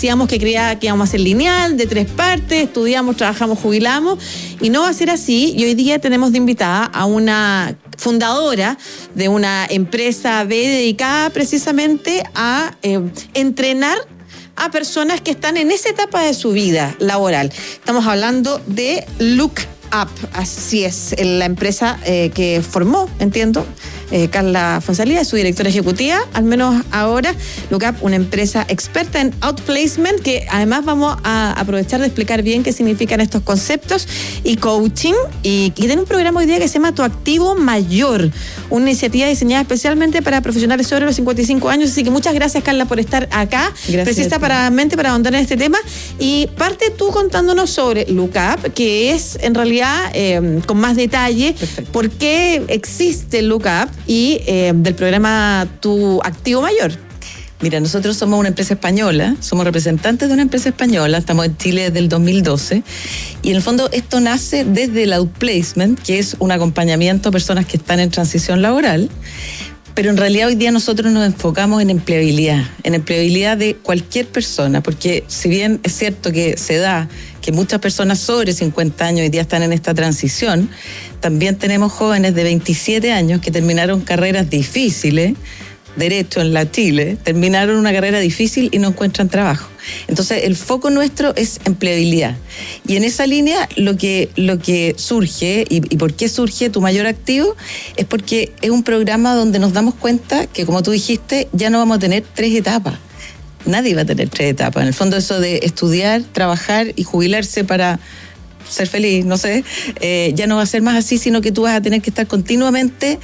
decíamos que creía que íbamos a ser lineal, de 3 partes, estudiamos, trabajamos, jubilamos, y no va a ser así. Y hoy día tenemos de invitada a una fundadora de una empresa B dedicada precisamente a entrenar a personas que están en esa etapa de su vida laboral. Estamos hablando de Look Up, así es, la empresa que formó, entiendo, Carla Fonsalía, su directora ejecutiva, al menos ahora. Look Up, una empresa experta en outplacement, que además vamos a aprovechar de explicar bien qué significan estos conceptos, y coaching, y tiene un programa hoy día que se llama Tu Activo Mayor, una iniciativa diseñada especialmente para profesionales sobre los 55 años, así que muchas gracias, Carla, por estar acá, precisamente para ahondar en este tema, y parte tú contándonos sobre Look Up, que es en realidad con más detalle. Perfecto. Por qué existe Look Up y del programa Tu Activo Mayor. Mira, nosotros somos una empresa española, somos representantes de una empresa española, estamos en Chile desde el 2012, y en el fondo esto nace desde el outplacement, que es un acompañamiento a personas que están en transición laboral, pero en realidad hoy día nosotros nos enfocamos en empleabilidad de cualquier persona, porque si bien es cierto que se da que muchas personas sobre 50 años hoy día están en esta transición, también tenemos jóvenes de 27 años que terminaron carreras difíciles, derecho en la Chile, terminaron una carrera difícil y no encuentran trabajo. Entonces el foco nuestro es empleabilidad, y en esa línea lo que surge y por qué surge Tu Mayor Activo es porque es un programa donde nos damos cuenta que, como tú dijiste, ya no vamos a tener 3 etapas. Nadie va a tener 3 etapas. En el fondo, eso de estudiar, trabajar y jubilarse para ser feliz, no sé, ya no va a ser más así, sino que tú vas a tener que estar continuamente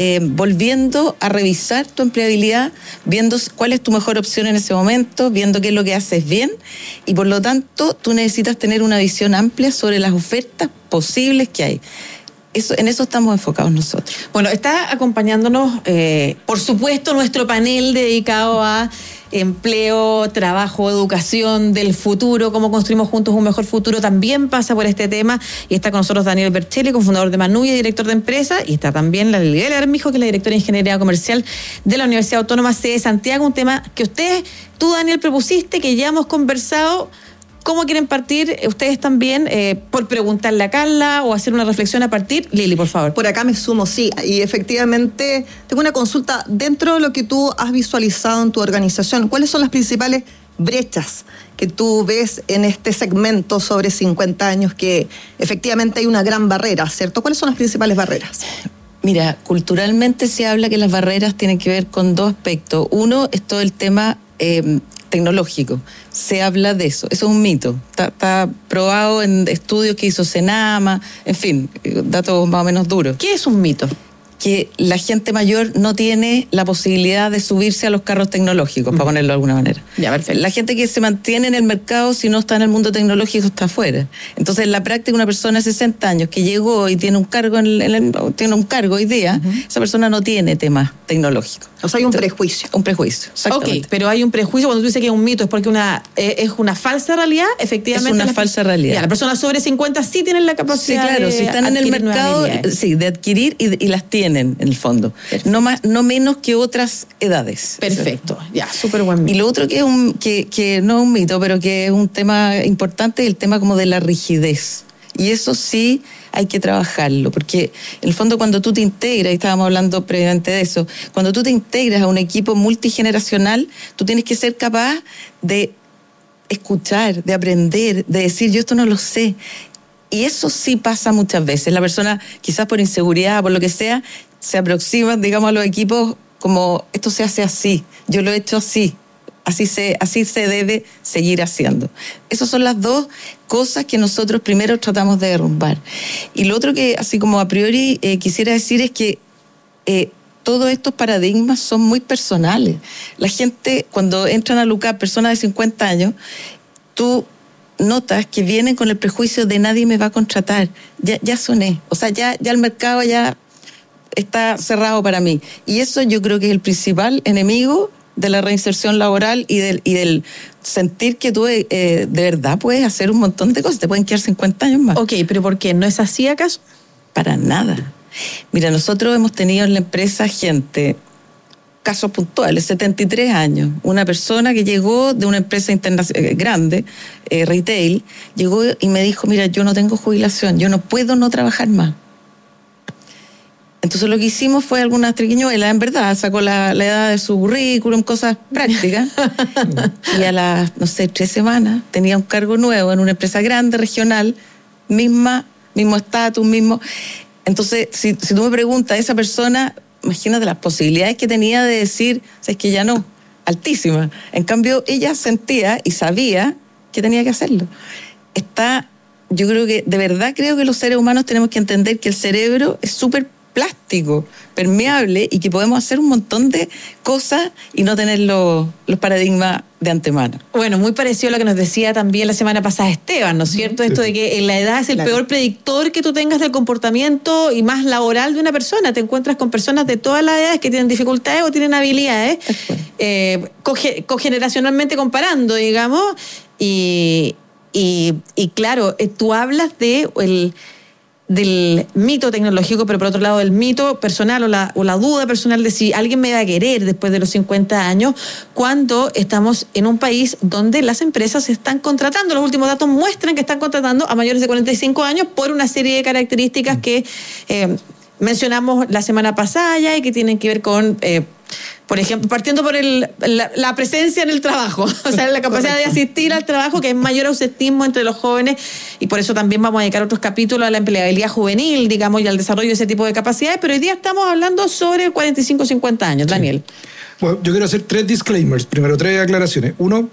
volviendo a revisar tu empleabilidad, viendo cuál es tu mejor opción en ese momento, viendo qué es lo que haces bien, y por lo tanto tú necesitas tener una visión amplia sobre las ofertas posibles que hay. En eso estamos enfocados nosotros. Bueno, está acompañándonos, por supuesto, nuestro panel dedicado a empleo, trabajo, educación del futuro, cómo construimos juntos un mejor futuro, también pasa por este tema, y está con nosotros Daniel Berchelli, cofundador de Manuya, director de empresa, y está también la Liliana Armijo, que es la directora de Ingeniería Comercial de la Universidad Autónoma de Santiago, un tema que tú, Daniel, propusiste, que ya hemos conversado. ¿Cómo quieren partir ustedes también? Por preguntarle a Carla o hacer una reflexión a partir. Lili, por favor. Por acá me sumo, sí. Y efectivamente tengo una consulta. Dentro de lo que tú has visualizado en tu organización, ¿cuáles son las principales brechas que tú ves en este segmento sobre 50 años, que efectivamente hay una gran barrera, ¿cierto? ¿Cuáles son las principales barreras? Mira, culturalmente se habla que las barreras tienen que ver con 2 aspectos. Uno es todo el tema tecnológico. Se habla de eso. Eso es un mito. Está probado en estudios que hizo Senama, en fin, datos más o menos duros. ¿Qué es un mito? Que la gente mayor no tiene la posibilidad de subirse a los carros tecnológicos, para ponerlo de alguna manera. Ya, perfecto. La gente que se mantiene en el mercado, si no está en el mundo tecnológico, está afuera. Entonces, en la práctica, una persona de 60 años que llegó y tiene un cargo tiene un cargo hoy día, esa persona no tiene temas tecnológicos. O sea, hay un prejuicio. Un prejuicio, exactamente. Ok, pero hay un prejuicio cuando tú dices que es un mito, es porque es una falsa realidad, efectivamente. Es una falsa realidad. Ya, las personas sobre 50 sí tienen la capacidad sí, claro, de si están en el mercado, sí, de adquirir y las tienen, en el fondo. No menos que otras edades. Perfecto, ya, súper buen mito. Y lo otro que no es un mito, pero que es un tema importante, es el tema como de la rigidez. Y eso sí hay que trabajarlo, porque en el fondo cuando tú te integras, y estábamos hablando previamente de eso, cuando tú te integras a un equipo multigeneracional, tú tienes que ser capaz de escuchar, de aprender, de decir, yo esto no lo sé. Y eso sí pasa muchas veces. La persona, quizás por inseguridad, por lo que sea, se aproxima, digamos, a los equipos como, esto se hace así, yo lo he hecho así. Así se debe seguir haciendo. Esas son las 2 cosas que nosotros primero tratamos de derrumbar. Y lo otro que, así como a priori, quisiera decir es que todos estos paradigmas son muy personales. La gente, cuando entran a Look Up, personas de 50 años, tú notas que vienen con el prejuicio de nadie me va a contratar. Ya soné. O sea, ya el mercado ya está cerrado para mí. Y eso yo creo que es el principal enemigo de la reinserción laboral y del sentir que tú de verdad puedes hacer un montón de cosas, te pueden quedar 50 años más. Ok, pero ¿por qué? ¿No es así acaso? Para nada. Mira, nosotros hemos tenido en la empresa gente casos puntuales, 73 años, una persona que llegó de una empresa grande, retail, llegó y me dijo, mira, yo no tengo jubilación, yo no puedo no trabajar más. Entonces lo que hicimos fue algunas triquiñuelas, en verdad, sacó la edad de su currículum, cosas prácticas, y a las, 3 semanas tenía un cargo nuevo en una empresa grande, regional, mismo estatus, mismo. Entonces, si tú me preguntas, esa persona, imagínate las posibilidades que tenía de decir, es que ya no, altísima. En cambio, ella sentía y sabía que tenía que hacerlo. Yo creo que, de verdad creo que los seres humanos tenemos que entender que el cerebro es súper plástico, permeable, y que podemos hacer un montón de cosas y no tener los paradigmas de antemano. Bueno, muy parecido a lo que nos decía también la semana pasada Esteban, ¿no es cierto? Sí. Esto de que la edad es el peor predictor que tú tengas del comportamiento y más laboral de una persona. Te encuentras con personas de todas las edades que tienen dificultades o tienen habilidades, cogeneracionalmente comparando, digamos, y claro, tú hablas del mito tecnológico, pero por otro lado del mito personal o la duda personal de si alguien me va a querer después de los 50 años, cuando estamos en un país donde las empresas están contratando. Los últimos datos muestran que están contratando a mayores de 45 años por una serie de características que mencionamos la semana pasada ya y que tienen que ver con... por ejemplo, partiendo por la presencia en el trabajo, o sea, la capacidad de asistir al trabajo, que es mayor ausentismo entre los jóvenes, y por eso también vamos a dedicar otros capítulos a la empleabilidad juvenil, digamos, y al desarrollo de ese tipo de capacidades, pero hoy día estamos hablando sobre 45-50 años. Sí. Daniel. Bueno, yo quiero hacer 3 disclaimers, primero 3 aclaraciones. Uno,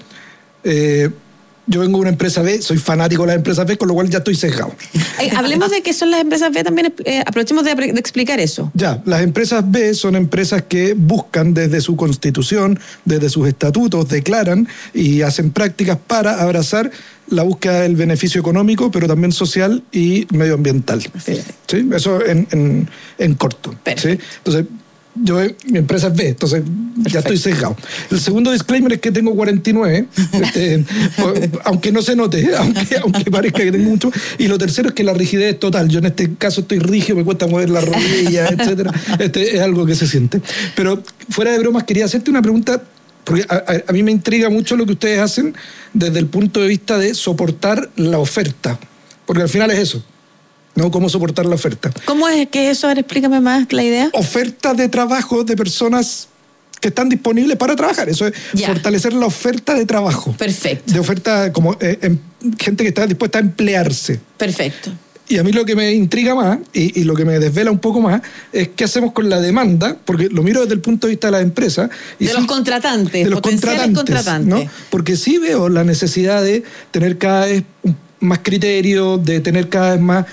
yo vengo de una empresa B, soy fanático de las empresas B, con lo cual ya estoy sesgado. Hablemos de qué son las empresas B también, aprovechemos de explicar eso. Ya, las empresas B son empresas que buscan desde su constitución, desde sus estatutos, declaran y hacen prácticas para abrazar la búsqueda del beneficio económico, pero también social y medioambiental. ¿Sí? Eso en corto. ¿Sí? Entonces, mi empresa es B, entonces ya estoy sesgado. El segundo disclaimer es que tengo 49, aunque no se note, aunque parezca que tengo mucho. Y lo tercero es que la rigidez es total. Yo en este caso estoy rígido, me cuesta mover la rodilla, etcétera. Es algo que se siente. Pero fuera de bromas, quería hacerte una pregunta, porque a mí me intriga mucho lo que ustedes hacen desde el punto de vista de soportar la oferta, porque al final es eso. ¿No? ¿Cómo soportar la oferta? ¿Cómo es que eso? A ver, explícame más la idea. Oferta de trabajo de personas que están disponibles para trabajar. Eso es fortalecer la oferta de trabajo. Perfecto. De oferta, como gente que está dispuesta a emplearse. Perfecto. Y a mí lo que me intriga más y lo que me desvela un poco más es qué hacemos con la demanda, porque lo miro desde el punto de vista de las empresas. De los contratantes. De los contratantes, ¿no? Porque sí veo la necesidad de tener cada vez más criterios, de tener cada vez más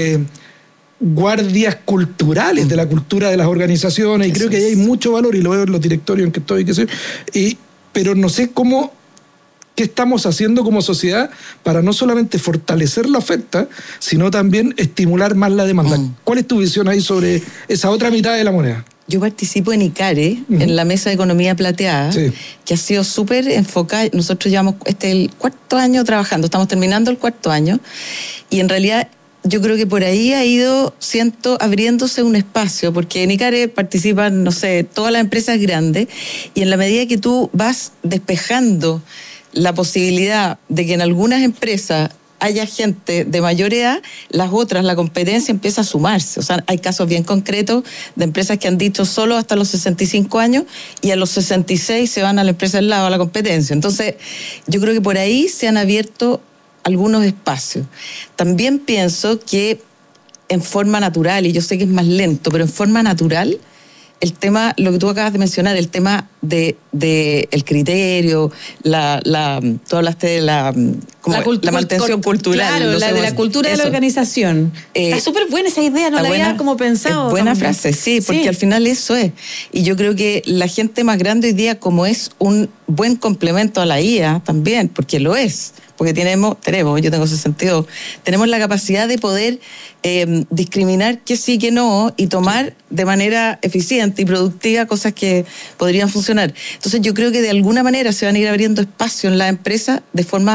guardias culturales de la cultura de las organizaciones, y creo que ahí hay mucho valor, y lo veo en los directorios en que estoy, pero no sé qué estamos haciendo como sociedad para no solamente fortalecer la oferta, sino también estimular más la demanda. ¿Cuál es tu visión ahí sobre esa otra mitad de la moneda? Yo participo en ICARE, en la Mesa de Economía Plateada, que ha sido súper enfocada. Nosotros llevamos el 4º año trabajando, estamos terminando el 4º año, y en realidad yo creo que por ahí ha ido, abriéndose un espacio, porque en ICARE participan, todas las empresas grandes, y en la medida que tú vas despejando la posibilidad de que en algunas empresas haya gente de mayor edad, las otras, la competencia empieza a sumarse. O sea, hay casos bien concretos de empresas que han dicho solo hasta los 65 años y a los 66 se van a la empresa al lado, a la competencia. Entonces, yo creo que por ahí se han abierto algunos espacios. También pienso que en forma natural, y yo sé que es más lento, pero en forma natural, el tema, lo que tú acabas de mencionar, el tema de el criterio, tú hablaste de la mantención cultural. Claro, la de la cultura de la organización. Está súper buena esa idea, no la había como pensado. Buena frase, sí, porque al final eso es. Y yo creo que la gente más grande hoy día, como es un buen complemento a la IA también, porque lo es, porque yo tengo 62, tenemos la capacidad de poder discriminar que sí, que no, y tomar de manera eficiente y productiva cosas que podrían funcionar. Entonces yo creo que de alguna manera se van a ir abriendo espacio en la empresa de forma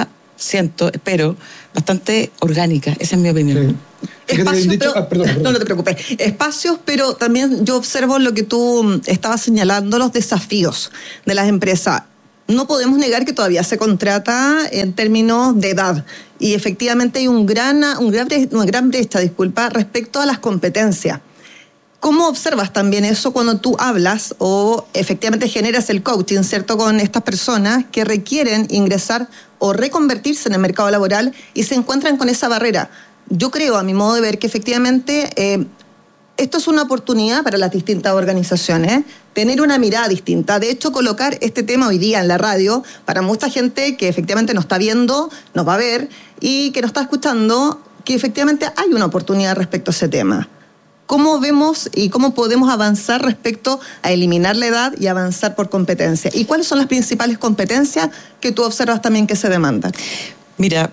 espero, bastante orgánica. Esa es mi opinión. Sí. Espacios, perdón. No te preocupes. Espacios, pero también yo observo lo que tú estabas señalando, los desafíos de las empresas. No podemos negar que todavía se contrata en términos de edad y efectivamente hay una gran brecha, respecto a las competencias. ¿Cómo observas también eso cuando tú hablas o efectivamente generas el coaching, ¿cierto?, con estas personas que requieren ingresar o reconvertirse en el mercado laboral y se encuentran con esa barrera? Yo creo, a mi modo de ver, que efectivamente esto es una oportunidad para las distintas organizaciones, tener una mirada distinta. De hecho, colocar este tema hoy día en la radio, para mucha gente que efectivamente nos está viendo, nos va a ver, y que nos está escuchando, que efectivamente hay una oportunidad respecto a ese tema. ¿Cómo vemos y cómo podemos avanzar respecto a eliminar la edad y avanzar por competencia? ¿Y cuáles son las principales competencias que tú observas también que se demandan? Mira,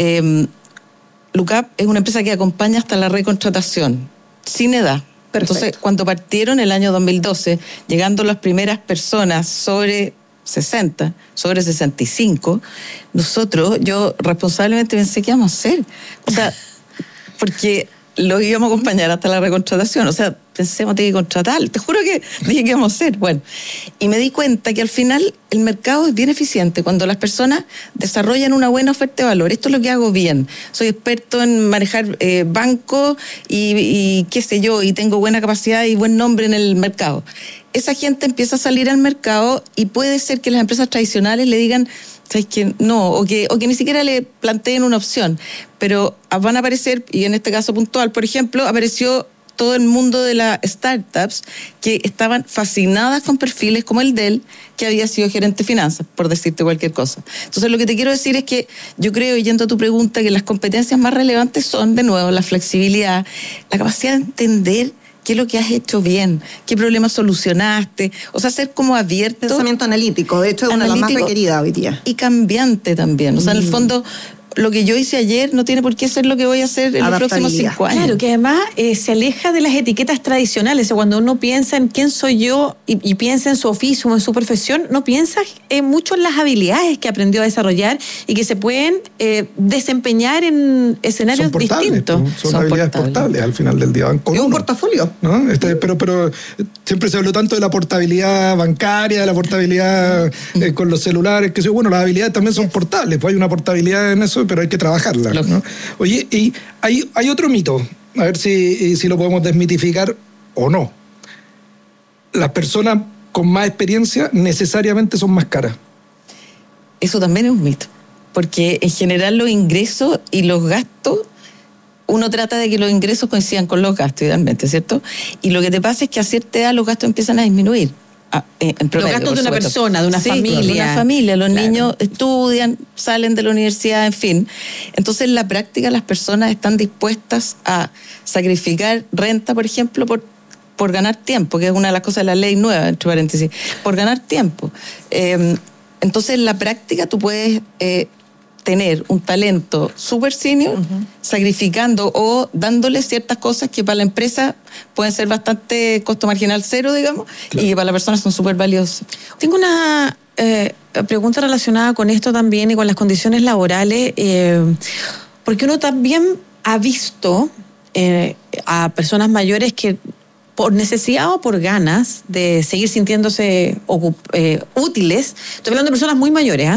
Lucap es una empresa que acompaña hasta la recontratación, sin edad. Perfecto. Entonces, cuando partieron el año 2012, llegando las primeras personas sobre 60, sobre 65, yo responsablemente pensé, ¿qué vamos a hacer? O sea, porque los íbamos a acompañar hasta la recontratación. O sea, pensemos, tengo que contratar. Te juro que dije, ¿qué vamos a hacer? Bueno, y me di cuenta que al final el mercado es bien eficiente cuando las personas desarrollan una buena oferta de valor. Esto es lo que hago bien. Soy experto en manejar bancos y qué sé yo, y tengo buena capacidad y buen nombre en el mercado. Esa gente empieza a salir al mercado y puede ser que las empresas tradicionales le digan, ¿sabes qué? No, o que ni siquiera le planteen una opción, pero van a aparecer, y en este caso puntual, por ejemplo, apareció todo el mundo de las startups que estaban fascinadas con perfiles como el de él, que había sido gerente de finanzas, por decirte cualquier cosa. Entonces, lo que te quiero decir es que yo creo, yendo a tu pregunta, que las competencias más relevantes son, de nuevo, la flexibilidad, la capacidad de entender qué es lo que has hecho bien, qué problemas solucionaste, o sea, ser como abierto. Pensamiento analítico, de hecho es una de las más requeridas hoy día. Y cambiante también, o sea, en el fondo, lo que yo hice ayer no tiene por qué ser lo que voy a hacer en los próximos 5 años. Claro, que además se aleja de las etiquetas tradicionales. O sea, cuando uno piensa en quién soy yo y piensa en su oficio o en su profesión, no piensa mucho en las habilidades que aprendió a desarrollar y que se pueden desempeñar en escenarios distintos. Son habilidades portables al final del día. Y un portafolio. ¿No? Pero siempre se habló tanto de la portabilidad bancaria, de la portabilidad con los celulares, que bueno, las habilidades también son portables, pues hay una portabilidad en eso, pero hay que trabajarla, ¿no? Oye, y hay otro mito, a ver si lo podemos desmitificar o no. Las personas con más experiencia necesariamente son más caras. Eso también es un mito, porque en general los ingresos y los gastos, uno trata de que los ingresos coincidan con los gastos, idealmente, ¿cierto? Y lo que te pasa es que a cierta edad los gastos empiezan a disminuir. En promedio, los gastos de una persona, de una familia. De una familia. Los niños estudian, salen de la universidad, en fin. Entonces, en la práctica, las personas están dispuestas a sacrificar renta, por ejemplo, por ganar tiempo, que es una de las cosas de la ley nueva, entre paréntesis, por ganar tiempo. Entonces, en la práctica, tú puedes tener un talento super senior, sacrificando o dándole ciertas cosas que para la empresa pueden ser bastante costo marginal cero, digamos, claro, y para la persona son súper valiosas. Tengo una pregunta relacionada con esto también y con las condiciones laborales, porque uno también ha visto a personas mayores que por necesidad o por ganas de seguir sintiéndose útiles, estoy hablando de personas muy mayores,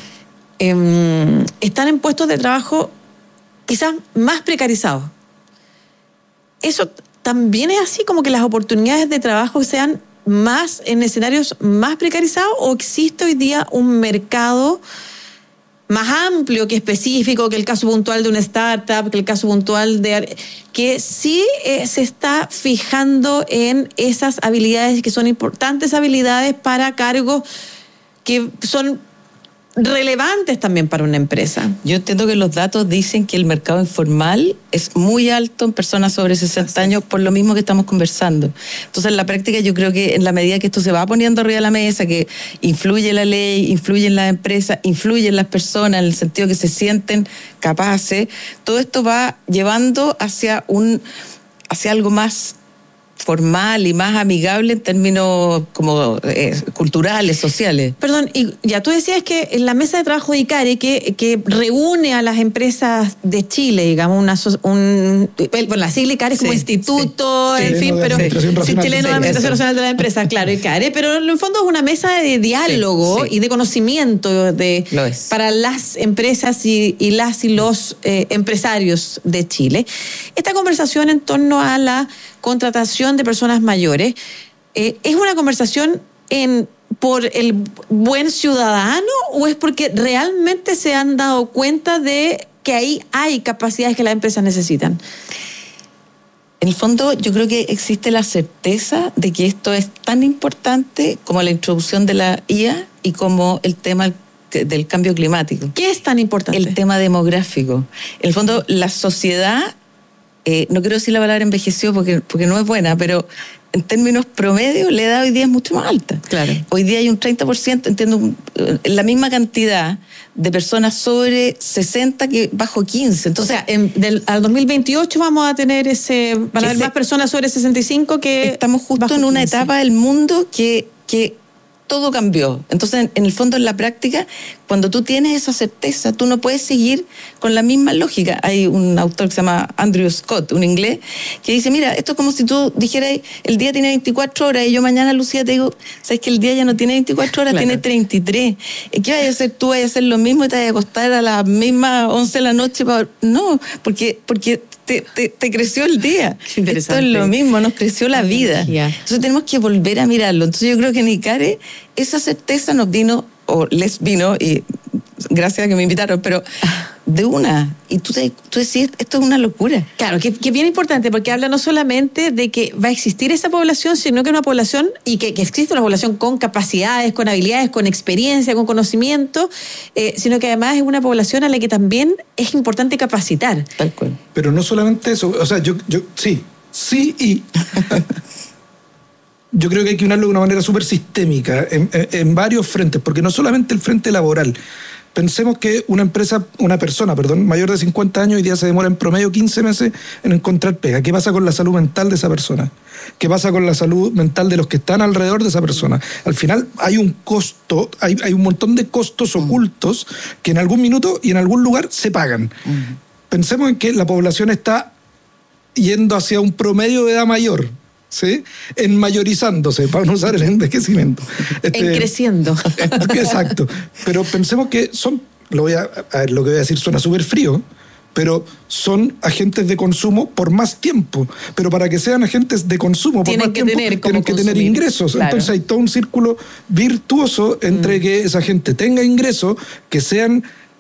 están en puestos de trabajo quizás más precarizados. Eso también es así, como que las oportunidades de trabajo sean más en escenarios más precarizados, o existe hoy día un mercado más amplio que específico, que el caso puntual de una startup, que el caso puntual que sí se está fijando en esas habilidades que son importantes habilidades para cargos que son relevantes también para una empresa? Yo entiendo que los datos dicen que el mercado informal es muy alto en personas sobre 60 años, por lo mismo que estamos conversando. Entonces, en la práctica, yo creo que en la medida que esto se va poniendo arriba de la mesa, que influye la ley, influye en las empresas, influye en las personas, en el sentido que se sienten capaces, todo esto va llevando hacia algo más formal y más amigable en términos como culturales, sociales. Perdón, y ya tú decías que en la mesa de trabajo de ICARE, que reúne a las empresas de Chile, digamos, la sigla ICARE es como instituto, en fin, pero chileno de Administración Nacional de la Empresa, claro, ICARE, pero en el fondo es una mesa de diálogo y de conocimiento para las empresas y los empresarios de Chile. Esta conversación en torno a la contratación de personas mayores, ¿es una conversación por el buen ciudadano o es porque realmente se han dado cuenta de que ahí hay capacidades que las empresas necesitan? En el fondo, yo creo que existe la certeza de que esto es tan importante como la introducción de la IA y como el tema del cambio climático. ¿Qué es tan importante? El tema demográfico. En el fondo, la sociedad, no quiero decir la palabra envejeció porque no es buena, pero en términos promedio la edad hoy día es mucho más alta. Claro. Hoy día hay un 30%, entiendo, la misma cantidad de personas sobre 60 que bajo 15. Entonces, al 2028 vamos a tener van a haber más personas sobre 65 que estamos justo en una etapa del mundo que todo cambió. Entonces, en el fondo, en la práctica, cuando tú tienes esa certeza, tú no puedes seguir con la misma lógica. Hay un autor que se llama Andrew Scott, un inglés, que dice, mira, esto es como si tú dijeras, el día tiene 24 horas, y yo mañana, Lucía, te digo, sabes que el día ya no tiene 24 horas, tiene 33. ¿Qué vas a hacer tú? ¿Vas a hacer lo mismo y te vas a acostar a las mismas 11 de la noche? No, porque te creció el día. Esto es lo mismo, nos creció la vida. Entonces tenemos que volver a mirarlo. Entonces yo creo que en ICARE esa certeza nos vino, o les vino, y gracias a que me invitaron, pero de una. Y tú decís, esto es una locura. Claro, que es bien importante, porque habla no solamente de que va a existir esa población, sino que una población, y que existe una población con capacidades, con habilidades, con experiencia, con conocimiento, sino que además es una población a la que también es importante capacitar. Tal cual. Pero no solamente eso, o sea, yo y yo creo que hay que unirlo de una manera súper sistémica, en varios frentes, porque no solamente el frente laboral. Pensemos que una persona mayor de 50 años hoy día se demora en promedio 15 meses en encontrar pega. ¿Qué pasa con la salud mental de esa persona? ¿Qué pasa con la salud mental de los que están alrededor de esa persona? Al final hay un costo, hay un montón de costos ocultos que en algún minuto y en algún lugar se pagan. Pensemos en que la población está yendo hacia un promedio de edad mayor, ¿sí? En mayorizándose, para no usar el envejecimiento. En creciendo. Exacto. Pero pensemos que lo que voy a decir suena súper frío, pero son agentes de consumo por más tiempo. Pero para que sean agentes de consumo por más tiempo, tienen que tener ingresos. Claro. Entonces hay todo un círculo virtuoso entre que esa gente tenga ingresos, que sean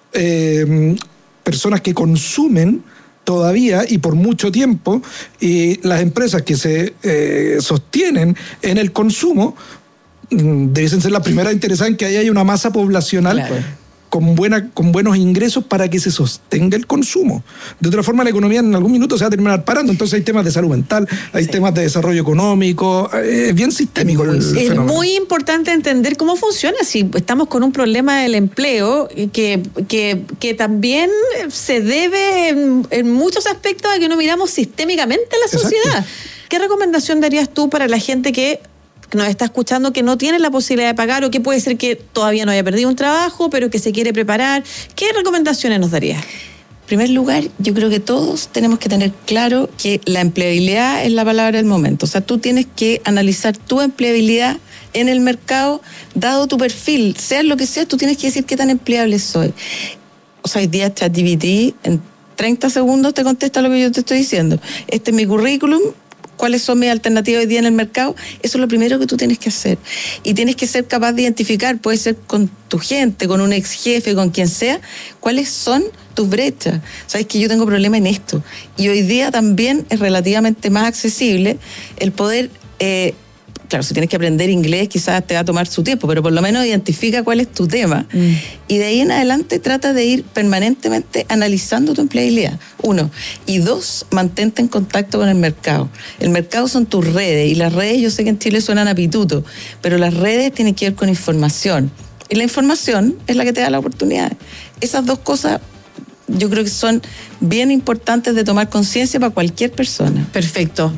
personas que consumen todavía y por mucho tiempo, y las empresas que se sostienen en el consumo debiesen ser las primeras interesadas en que haya una masa poblacional con buenos ingresos para que se sostenga el consumo. De otra forma, la economía en algún minuto se va a terminar parando. Entonces hay temas de salud mental, hay temas de desarrollo económico, es bien sistémico el fenómeno. Es muy importante entender cómo funciona. Si estamos con un problema del empleo que también se debe en muchos aspectos a que no miramos sistémicamente la sociedad. Exacto. ¿Qué recomendación darías tú para la gente que nos está escuchando, que no tiene la posibilidad de pagar, o que puede ser que todavía no haya perdido un trabajo, pero que se quiere preparar? ¿Qué recomendaciones nos darías? En primer lugar, yo creo que todos tenemos que tener claro que la empleabilidad es la palabra del momento. O sea, tú tienes que analizar tu empleabilidad en el mercado, dado tu perfil, sea lo que sea, tú tienes que decir qué tan empleable soy. O sea, hoy día ChatGPT en 30 segundos te contesta lo que yo te estoy diciendo. Este es mi currículum, cuáles son mis alternativas hoy día en el mercado. Eso es lo primero que tú tienes que hacer. Y tienes que ser capaz de identificar, puede ser con tu gente, con un ex jefe, con quien sea, cuáles son tus brechas. Sabes que yo tengo problema en esto. Y hoy día también es relativamente más accesible el poder... Claro, si tienes que aprender inglés quizás te va a tomar su tiempo, pero por lo menos identifica cuál es tu tema. Y de ahí en adelante trata de ir permanentemente analizando tu empleabilidad. 1. Y 2, mantente en contacto con el mercado. El mercado son tus redes, y las redes, yo sé que en Chile suenan a pituto, pero las redes tienen que ver con información. Y la información es la que te da la oportunidad. Esas dos cosas yo creo que son bien importantes de tomar conciencia para cualquier persona. Perfecto.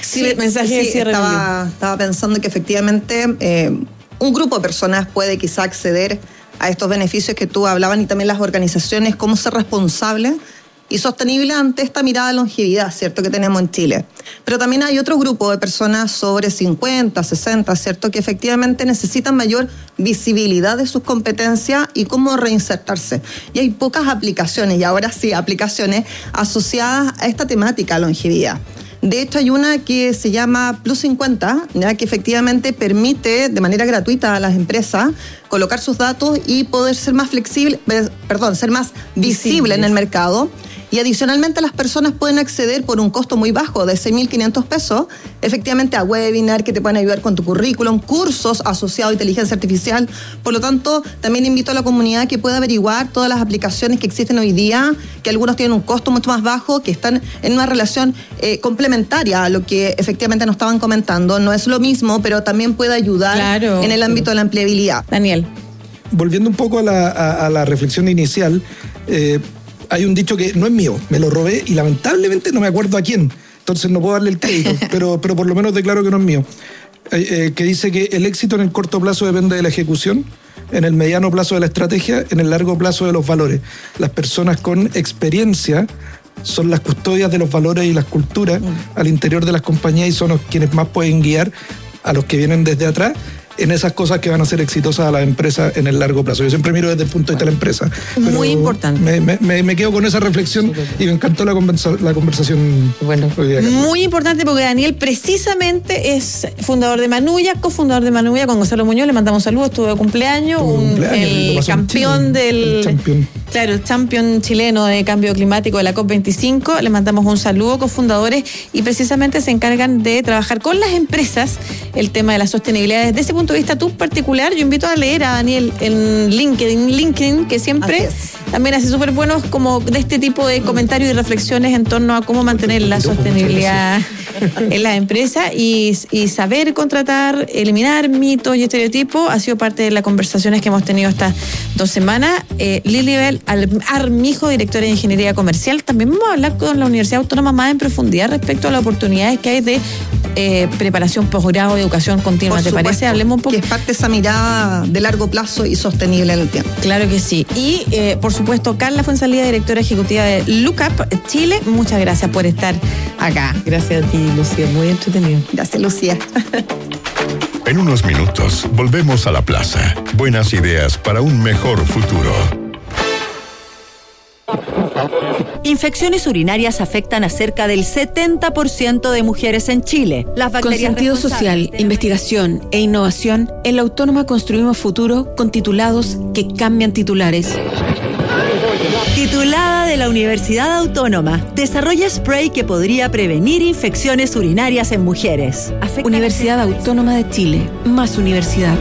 mensaje de cierre. Estaba pensando que efectivamente un grupo de personas puede quizá acceder a estos beneficios que tú hablabas, y también las organizaciones, cómo ser responsables y sostenible ante esta mirada de longevidad, ¿cierto?, que tenemos en Chile. Pero también hay otro grupo de personas sobre 50, 60, ¿cierto?, que efectivamente necesitan mayor visibilidad de sus competencias y cómo reinsertarse. Y hay pocas aplicaciones, y ahora sí, aplicaciones asociadas a esta temática, longevidad. De hecho, hay una que se llama Plus 50, ¿ya?, que efectivamente permite de manera gratuita a las empresas colocar sus datos y poder ser más ser más visible en el mercado. Y adicionalmente las personas pueden acceder por un costo muy bajo de 6.500 pesos, efectivamente a webinar que te pueden ayudar con tu currículum, cursos asociados a inteligencia artificial. Por lo tanto, también invito a la comunidad que pueda averiguar todas las aplicaciones que existen hoy día, que algunos tienen un costo mucho más bajo, que están en una relación complementaria a lo que efectivamente nos estaban comentando. No es lo mismo, pero también puede ayudar en el ámbito de la empleabilidad. Daniel. Volviendo un poco a la reflexión inicial, hay un dicho que no es mío, me lo robé y lamentablemente no me acuerdo a quién, entonces no puedo darle el crédito, pero por lo menos declaro que no es mío, que dice que el éxito en el corto plazo depende de la ejecución, en el mediano plazo de la estrategia, en el largo plazo de los valores. Las personas con experiencia son las custodias de los valores y las culturas al interior de las compañías y son quienes más pueden guiar a los que vienen desde atrás en esas cosas que van a ser exitosas a la empresa en el largo plazo. Yo siempre miro desde el punto de vista de la empresa. Muy importante. Me quedo con esa reflexión y me encantó la conversación. Bueno, hoy día. Muy importante porque Daniel precisamente es fundador de Manuya, cofundador de Manuya con Gonzalo Muñoz. Le mandamos saludos, estuvo de cumpleaños, el campeón el champion chileno de cambio climático de la COP25. Le mandamos un saludo, cofundadores, y precisamente se encargan de trabajar con las empresas el tema de la sostenibilidad. Desde ese punto de vista tú particular, yo invito a leer a Daniel en LinkedIn, que siempre también hace súper buenos como de este tipo de comentarios y reflexiones en torno a cómo mantener la sostenibilidad en las empresas y saber contratar, eliminar mitos y estereotipos. Ha sido parte de las conversaciones que hemos tenido estas 2 semanas. Lilibel Armijo, directora de Ingeniería Comercial. También vamos a hablar con la Universidad Autónoma más en profundidad respecto a las oportunidades que hay de preparación, posgrado, educación continua. ¿Te parece? Hablemos un poco. Que es parte de esa mirada de largo plazo y sostenible en el tiempo. Claro que sí. Y, por supuesto, Carla Fuenzalida, directora ejecutiva de Lookup Chile. Muchas gracias por estar acá. Gracias a ti, Lucía. Muy entretenido. Gracias, Lucía. En unos minutos, volvemos a la plaza. Buenas ideas para un mejor futuro. Infecciones urinarias afectan a cerca del 70% de mujeres en Chile. Con sentido social, investigación e innovación, en la Autónoma construimos futuro con titulados que cambian titulares. Titulada de la Universidad Autónoma, desarrolla spray que podría prevenir infecciones urinarias en mujeres. Universidad Autónoma de Chile, más universidad.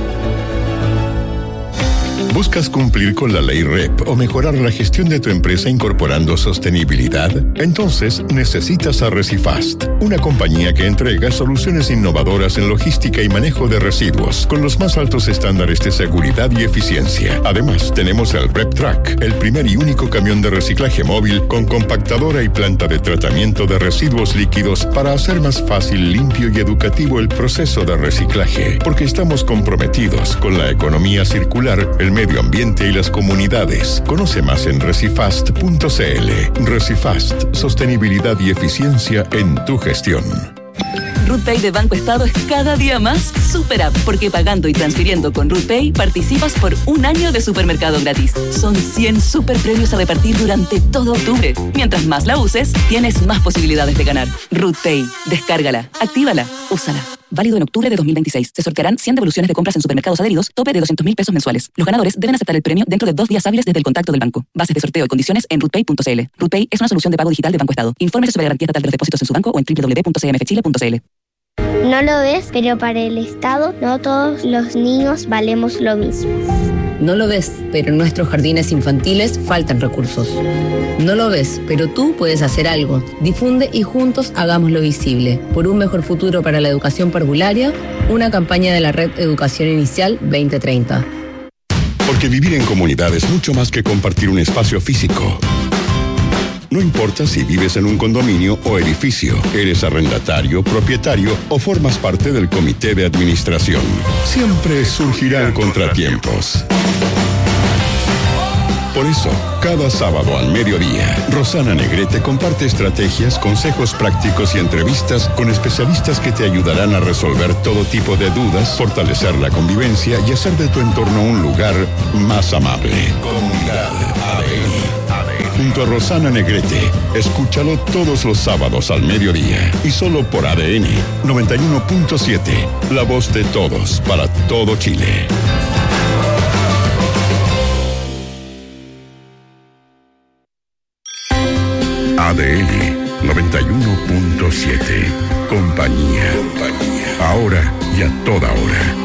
¿Buscas cumplir con la ley REP o mejorar la gestión de tu empresa incorporando sostenibilidad? Entonces necesitas a Recifast, una compañía que entrega soluciones innovadoras en logística y manejo de residuos con los más altos estándares de seguridad y eficiencia. Además, tenemos el REP Track, el primer y único camión de reciclaje móvil con compactadora y planta de tratamiento de residuos líquidos para hacer más fácil, limpio y educativo el proceso de reciclaje, porque estamos comprometidos con la economía circular, el medio ambiente y las comunidades. Conoce más en recifast.cl. Recifast, sostenibilidad y eficiencia en tu gestión. RootPay de Banco Estado es cada día más super app, porque pagando y transfiriendo con RootPay participas por 1 año de supermercado gratis. Son 100 super premios a repartir durante todo octubre. Mientras más la uses, tienes más posibilidades de ganar. RootPay, descárgala, actívala, úsala. Válido en octubre de 2026. Se sortearán 100 devoluciones de compras en supermercados adheridos, tope de 200.000 pesos mensuales. Los ganadores deben aceptar el premio dentro de 2 días hábiles desde el contacto del banco. Bases de sorteo y condiciones en rootpay.cl. RootPay es una solución de pago digital de Banco Estado. Infórmese sobre la garantía estatal de los depósitos en su banco o en www.cmfchile.cl. No lo ves, pero para el Estado no todos los niños valemos lo mismo. No lo ves, pero en nuestros jardines infantiles faltan recursos. No lo ves, pero tú puedes hacer algo. Difunde y juntos hagámoslo visible. Por un mejor futuro para la educación parvularia, una campaña de la Red Educación Inicial 2030. Porque vivir en comunidad es mucho más que compartir un espacio físico. No importa si vives en un condominio o edificio, eres arrendatario, propietario o formas parte del comité de administración. Siempre surgirán contratiempos. Por eso, cada sábado al mediodía, Rosana Negrete comparte estrategias, consejos prácticos y entrevistas con especialistas que te ayudarán a resolver todo tipo de dudas, fortalecer la convivencia y hacer de tu entorno un lugar más amable. Comunidad ADN. Junto a Rosana Negrete, escúchalo todos los sábados al mediodía y solo por ADN 91.7, la voz de todos para todo Chile. ADN 91.7. Compañía. Ahora y a toda hora.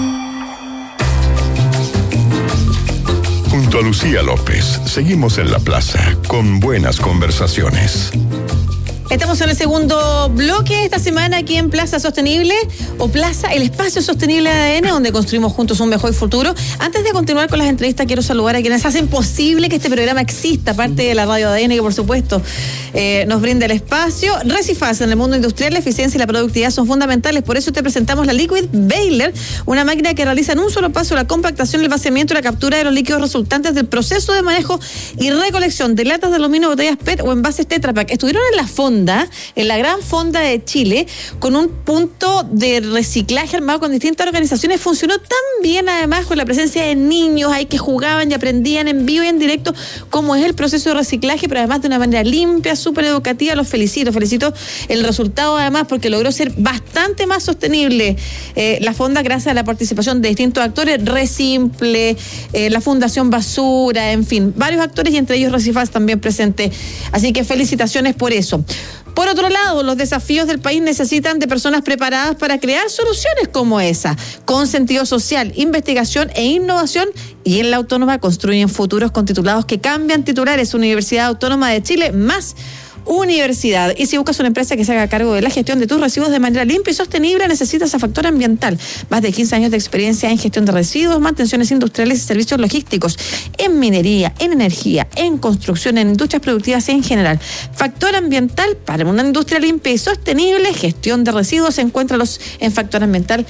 Junto a Lucía López, seguimos en la plaza con buenas conversaciones. Estamos en el segundo bloque esta semana aquí en Plaza Sostenible o Plaza, el espacio sostenible de ADN, donde construimos juntos un mejor futuro. Antes de continuar con las entrevistas, quiero saludar a quienes hacen posible que este programa exista, aparte de la radio ADN, que por supuesto nos brinda el espacio. Recifaz, en el mundo industrial, la eficiencia y la productividad son fundamentales. Por eso te presentamos la Liquid Baler, una máquina que realiza en un solo paso la compactación, el vaciamiento y la captura de los líquidos resultantes del proceso de manejo y recolección de latas de aluminio, botellas PET o envases Tetra Pak. Estuvieron en la fonda, en la gran fonda de Chile, con un punto de reciclaje armado con distintas organizaciones. Funcionó tan bien, además, con la presencia de niños ahí que jugaban y aprendían en vivo y en directo cómo es el proceso de reciclaje, pero además de una manera limpia, súper educativa. Los felicito el resultado, además, porque logró ser bastante más sostenible la fonda gracias a la participación de distintos actores, Resimple, la Fundación Basura, en fin, varios actores y entre ellos Recifaz también presente. Así que felicitaciones por eso. Por otro lado, los desafíos del país necesitan de personas preparadas para crear soluciones como esa, con sentido social, investigación e innovación, y en la Autónoma construyen futuros con titulados que cambian titulares. Universidad Autónoma de Chile, más universidad. Y si buscas una empresa que se haga cargo de la gestión de tus residuos de manera limpia y sostenible, necesitas a Factor Ambiental. Más de 15 años de experiencia en gestión de residuos, mantenciones industriales y servicios logísticos, en minería, en energía, en construcción, en industrias productivas en general. Factor Ambiental para una industria limpia y sostenible. Gestión de residuos, encuéntralos en factorambiental.cl.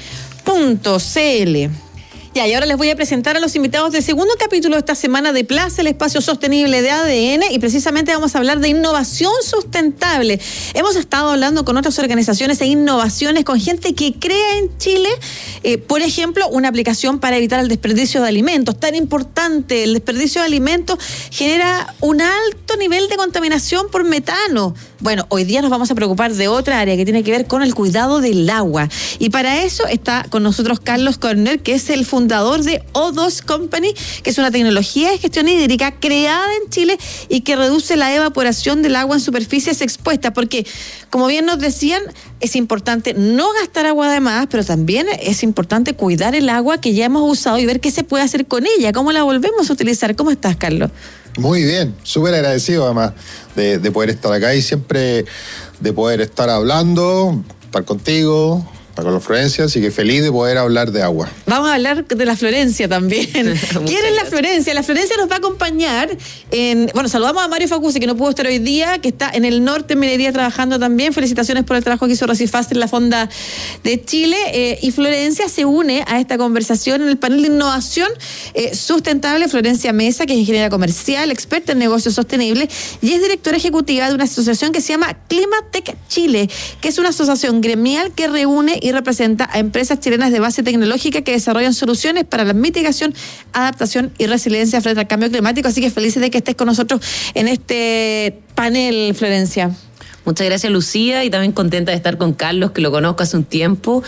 Ya, y ahora les voy a presentar a los invitados del segundo capítulo de esta semana de Plaza, el espacio sostenible de ADN, y precisamente vamos a hablar de innovación sustentable. Hemos estado hablando con otras organizaciones e innovaciones, con gente que crea en Chile, por ejemplo, una aplicación para evitar el desperdicio de alimentos. Tan importante, el desperdicio de alimentos genera un alto nivel de contaminación por metano. Bueno, hoy día nos vamos a preocupar de otra área que tiene que ver con el cuidado del agua. Y para eso está con nosotros Carlos Corner, que es el fundador de O2 Company, que es una tecnología de gestión hídrica creada en Chile y que reduce la evaporación del agua en superficies expuestas. Porque, como bien nos decían, es importante no gastar agua de más, pero también es importante cuidar el agua que ya hemos usado y ver qué se puede hacer con ella, cómo la volvemos a utilizar. ¿Cómo estás, Carlos? Muy bien, súper agradecido además de poder estar acá y siempre de poder estar hablando, estar contigo, estar con la Florencia, así que feliz de poder hablar de agua. Vamos a hablar de la Florencia también. ¿Quién es la Florencia? La Florencia nos va a acompañar bueno, saludamos a Mario Facuse, que no pudo estar hoy día, que está en el norte en minería trabajando también. Felicitaciones por el trabajo que hizo Recifaz en la Fonda de Chile. Y Florencia se une a esta conversación en el panel de innovación sustentable. Florencia Mesa, que es ingeniera comercial, experta en negocios sostenibles y es directora ejecutiva de una asociación que se llama Climatec Chile, que es una asociación gremial que reúne y representa a empresas chilenas de base tecnológica que desarrollan soluciones para la mitigación, adaptación y resiliencia frente al cambio climático. Así que felices de que estés con nosotros en este panel, Florencia. Muchas gracias, Lucía, y también contenta de estar con Carlos, que lo conozco hace un tiempo,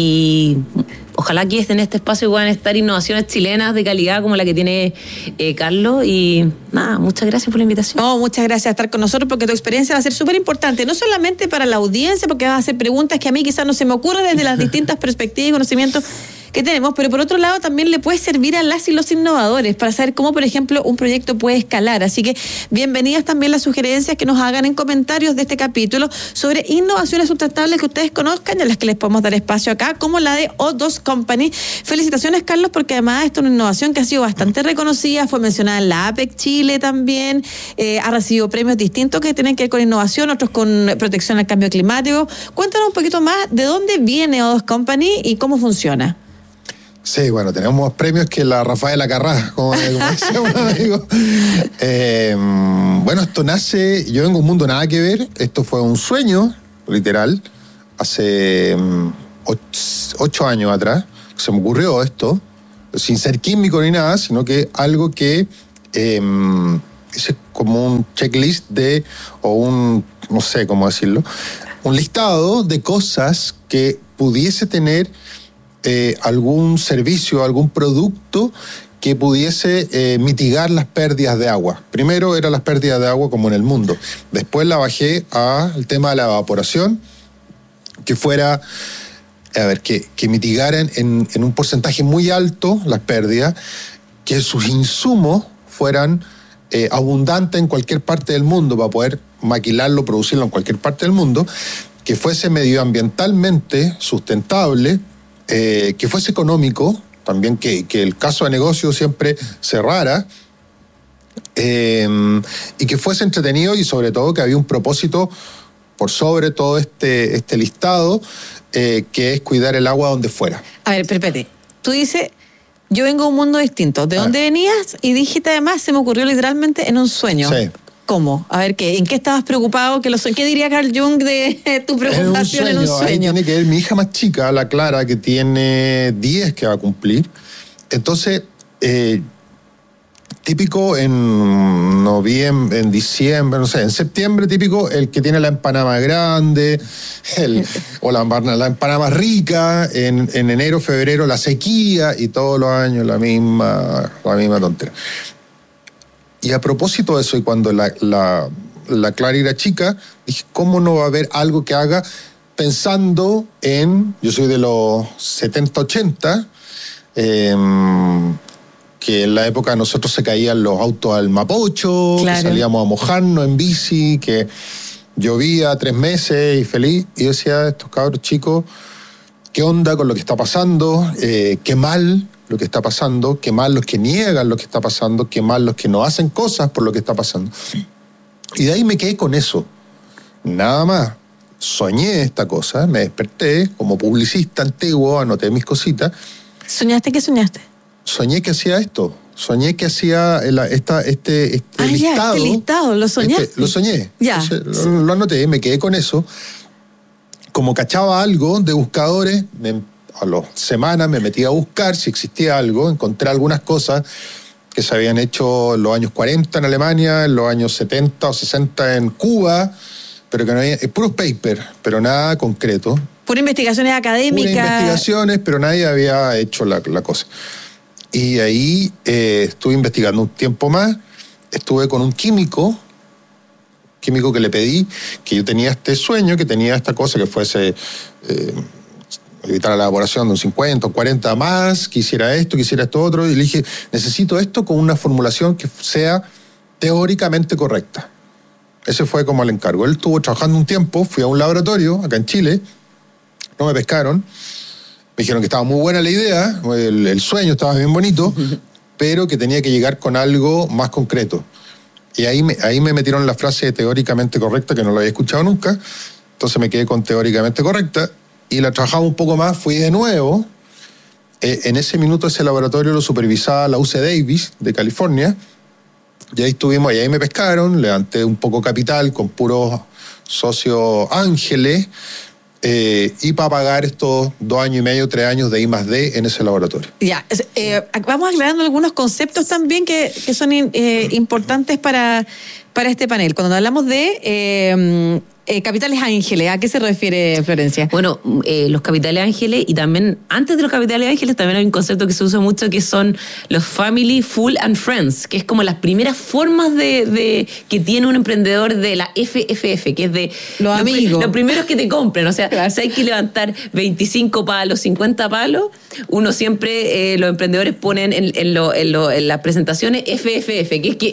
y ojalá aquí en este espacio puedan estar innovaciones chilenas de calidad como la que tiene Carlos. Y nada, muchas gracias por la invitación. Muchas gracias por estar con nosotros, porque tu experiencia va a ser súper importante, no solamente para la audiencia, porque vas a hacer preguntas que a mí quizás no se me ocurren desde las distintas perspectivas y conocimientos que tenemos, pero por otro lado también le puede servir a las y los innovadores para saber cómo, por ejemplo, un proyecto puede escalar. Así que bienvenidas también las sugerencias que nos hagan en comentarios de este capítulo sobre innovaciones sustentables que ustedes conozcan y a las que les podemos dar espacio acá, como la de O2 Company. Felicitaciones, Carlos, porque además esta es una innovación que ha sido bastante reconocida, fue mencionada en la APEC Chile también, ha recibido premios distintos que tienen que ver con innovación, otros con protección al cambio climático. Cuéntanos un poquito más de dónde viene O2 Company y cómo funciona. Sí, bueno, tenemos premios que la Rafaela Carrá, como decía un amigo. Bueno, esto nace, yo vengo de un mundo nada que ver, esto fue un sueño, literal, hace 8 años atrás, se me ocurrió esto, sin ser químico ni nada, sino que algo que hice como un checklist no sé cómo decirlo, un listado de cosas que pudiese tener algún servicio, algún producto que pudiese mitigar las pérdidas de agua. Primero eran las pérdidas de agua como en el mundo. Después la bajé al tema de la evaporación, que fuera, que mitigaran en un porcentaje muy alto las pérdidas, que sus insumos fueran abundantes en cualquier parte del mundo para poder maquilarlo, producirlo en cualquier parte del mundo, que fuese medioambientalmente sustentable, que fuese económico, también que el caso de negocio siempre cerrara, y que fuese entretenido y sobre todo que había un propósito por sobre todo este listado, que es cuidar el agua donde fuera. A ver, espérate, tú dices, yo vengo de un mundo distinto, ¿de dónde venías? Y dijiste además, se me ocurrió literalmente en un sueño. Sí. ¿Cómo? A ver, ¿en qué estabas preocupado? ¿Qué diría Carl Jung de tu preocupación en un sueño? Ahí tiene que ver mi hija más chica, la Clara, que tiene 10 que va a cumplir. Entonces, típico en noviembre, en diciembre, no sé, en septiembre típico el que tiene la empanada más grande, o la empanada más rica, en enero, febrero la sequía y todos los años la misma tontera. Y a propósito de eso, y cuando la Clara era chica, dije, ¿cómo no va a haber algo que haga pensando en, yo soy de los 70, 80, que en la época nosotros se caían los autos al Mapocho, claro, que salíamos a mojarnos en bici, que llovía 3 meses y feliz, y yo decía, estos cabros chicos, ¿qué onda con lo que está pasando? Qué mal lo que está pasando, qué mal los que niegan lo que está pasando, qué mal los que no hacen cosas por lo que está pasando. Y de ahí me quedé con eso. Nada más. Soñé esta cosa, me desperté como publicista antiguo, anoté mis cositas. ¿Soñaste qué soñaste? Soñé que hacía esto. Soñé que hacía este listado. Ya, este listado, ¿lo soñaste? Lo soñé. Ya. Entonces, lo anoté, me quedé con eso. Como cachaba algo de buscadores, a las semanas me metí a buscar si existía algo, encontré algunas cosas que se habían hecho en los años 40 en Alemania, en los años 70 o 60 en Cuba, pero que no había, puros papers, pero nada concreto. Puras investigaciones académicas. Puras investigaciones, pero nadie había hecho la cosa. Y ahí estuve investigando un tiempo más, estuve con un químico que le pedí, que yo tenía este sueño, que tenía esta cosa que fuese evitar la elaboración de un 50 o 40 más, quisiera esto otro, y le dije, necesito esto con una formulación que sea teóricamente correcta. Ese fue como el encargo. Él estuvo trabajando un tiempo, fui a un laboratorio acá en Chile, no me pescaron, me dijeron que estaba muy buena la idea, el sueño estaba bien bonito, pero que tenía que llegar con algo más concreto. Y ahí me metieron la frase teóricamente correcta, que no la había escuchado nunca, entonces me quedé con teóricamente correcta, y la trabajaba un poco más, fui de nuevo. En ese minuto ese laboratorio lo supervisaba la UC Davis de California, y ahí estuvimos, y ahí me pescaron, levanté un poco capital con puros socios ángeles, y para pagar estos 2 años y medio, 3 años de I+D en ese laboratorio. Ya, vamos aclarando algunos conceptos también que son importantes para este panel. Cuando hablamos de capitales ángeles. ¿A qué se refiere, Florencia? Bueno, los capitales ángeles, y también antes de los capitales ángeles también hay un concepto que se usa mucho, que son los family, full and friends, que es como las primeras formas de que tiene un emprendedor de la FFF, que es de los amigos. Los primeros que te compren. O sea, si hay que levantar 25 palos, 50 palos, uno siempre, los emprendedores ponen en las presentaciones FFF, que es que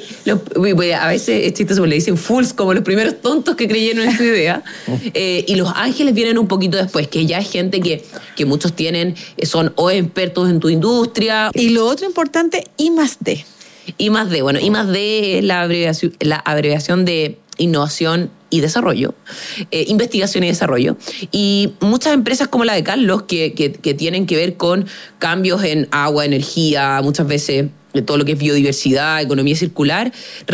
a veces es chistoso, le dicen fools, como los primeros tontos que creyeron en esta idea. Y los ángeles vienen un poquito después, que ya es gente que muchos tienen, son o expertos en tu industria. Y lo otro importante, I+D. I+D, bueno, I+D es la abreviación de innovación y desarrollo, investigación y desarrollo. Y muchas empresas como la de Carlos, que tienen que ver con cambios en agua, energía, muchas veces todo lo que es biodiversidad, economía circular,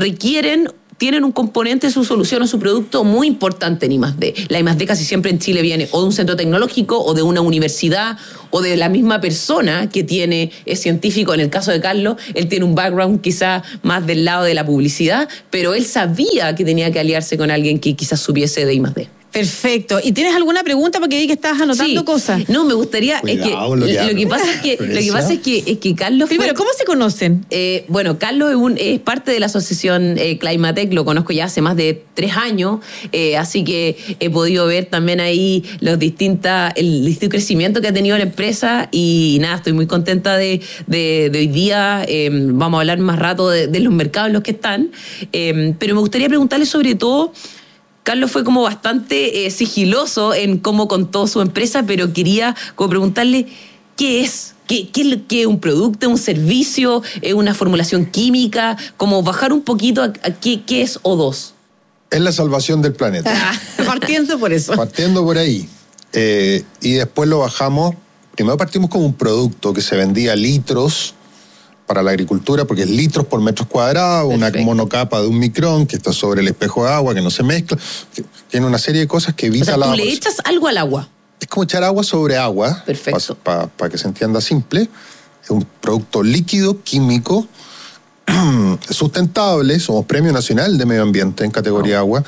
tienen un componente de su solución o su producto muy importante en I+D. La I+D casi siempre en Chile viene o de un centro tecnológico o de una universidad o de la misma persona que es científico. En el caso de Carlos, él tiene un background quizás más del lado de la publicidad, pero él sabía que tenía que aliarse con alguien que quizás supiese de I+D. Perfecto. ¿Y tienes alguna pregunta? Porque vi que estabas anotando cosas. No, me gustaría... Cuidado, lo que pasa es que Carlos... Primero, ¿cómo se conocen? Bueno, Carlos es parte de la asociación Climatec, lo conozco ya hace más de 3 años, así que he podido ver también ahí el distinto crecimiento que ha tenido la empresa, y nada, estoy muy contenta de hoy día. Vamos a hablar más rato de los mercados en los que están, pero me gustaría preguntarle sobre todo... Carlos fue como bastante sigiloso en cómo contó su empresa, pero quería como preguntarle qué es. ¿Qué es un producto, un servicio, una formulación química? Como bajar un poquito a qué es O2. Es la salvación del planeta. Partiendo por eso. Partiendo por ahí. Y después lo bajamos. Primero partimos con un producto que se vendía litros para la agricultura, porque es litros por metros cuadrados, perfecto, una monocapa de 1 micrón que está sobre el espejo de agua, que no se mezcla. Tiene una serie de cosas que evita la evaporación. ¿Tú le echas algo al agua? Es como echar agua sobre agua. Perfecto. Para que se entienda simple. Es un producto líquido, químico, sustentable. Somos Premio Nacional de Medio Ambiente en categoría agua.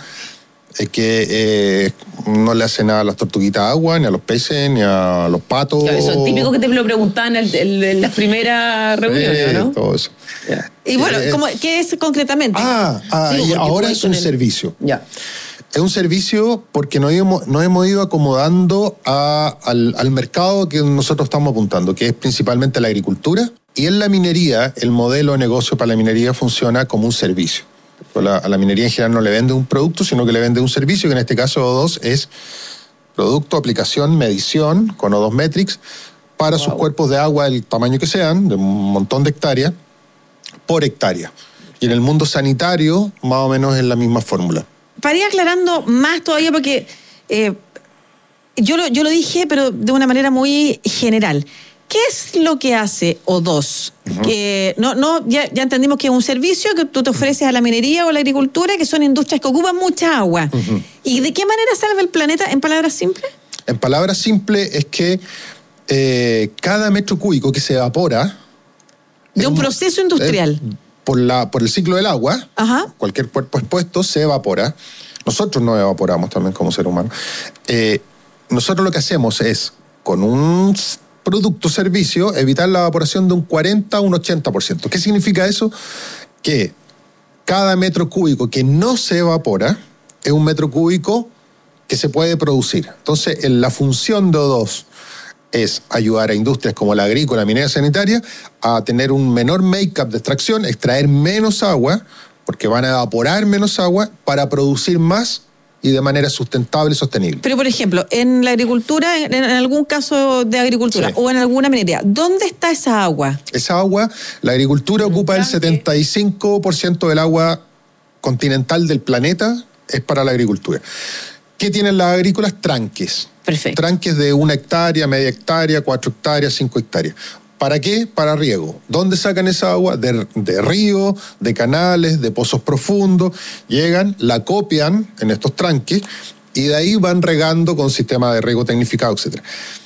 Que no le hace nada a las tortuguitas de agua, ni a los peces, ni a los patos. Claro, eso es típico que te lo preguntaban en las primeras reuniones, ¿no? Todo eso. Yeah. Y bueno, ¿qué es concretamente? Y ahora es un servicio. Ya. Es un servicio porque nos hemos ido acomodando al mercado que nosotros estamos apuntando, que es principalmente la agricultura. Y en la minería, el modelo de negocio para la minería funciona como un servicio. A la minería en general no le vende un producto, sino que le vende un servicio, que en este caso O2 es producto, aplicación, medición con O2 Metrics para sus cuerpos de agua del tamaño que sean, de un montón de hectáreas, por hectárea. Y en el mundo sanitario, más o menos es la misma fórmula. Para ir aclarando más todavía, porque yo lo dije, pero de una manera muy general. ¿Qué es lo que hace O2? Que ya entendimos que es un servicio que tú te ofreces a la minería o a la agricultura, que son industrias que ocupan mucha agua. ¿Y de qué manera salva el planeta, en palabras simples? En palabras simples es que cada metro cúbico que se evapora... De un proceso industrial. Por el ciclo del agua, cualquier cuerpo expuesto se evapora. Nosotros nos evaporamos también como ser humano. Nosotros lo que hacemos es, con un producto servicio, evitar la evaporación de un 40 a un 80%. ¿Qué significa eso? Que cada metro cúbico que no se evapora es un metro cúbico que se puede producir. Entonces, la función de O2 es ayudar a industrias como la agrícola, minera, sanitaria a tener un menor make-up de extracción, extraer menos agua, porque van a evaporar menos agua para producir más y de manera sustentable y sostenible. Pero, por ejemplo, en la agricultura, en algún caso de agricultura, o en alguna minería, ¿dónde está esa agua? Esa agua, la agricultura ocupa el 75% del agua continental del planeta, es para la agricultura. ¿Qué tienen las agrícolas? Tranques. Perfecto. Tranques de 1 hectárea, media hectárea, 4 hectáreas, 5 hectáreas. ¿Para qué? Para riego. ¿Dónde sacan esa agua? De ríos, de canales, de pozos profundos. Llegan, la copian en estos tranques y de ahí van regando con sistemas de riego tecnificado, etc.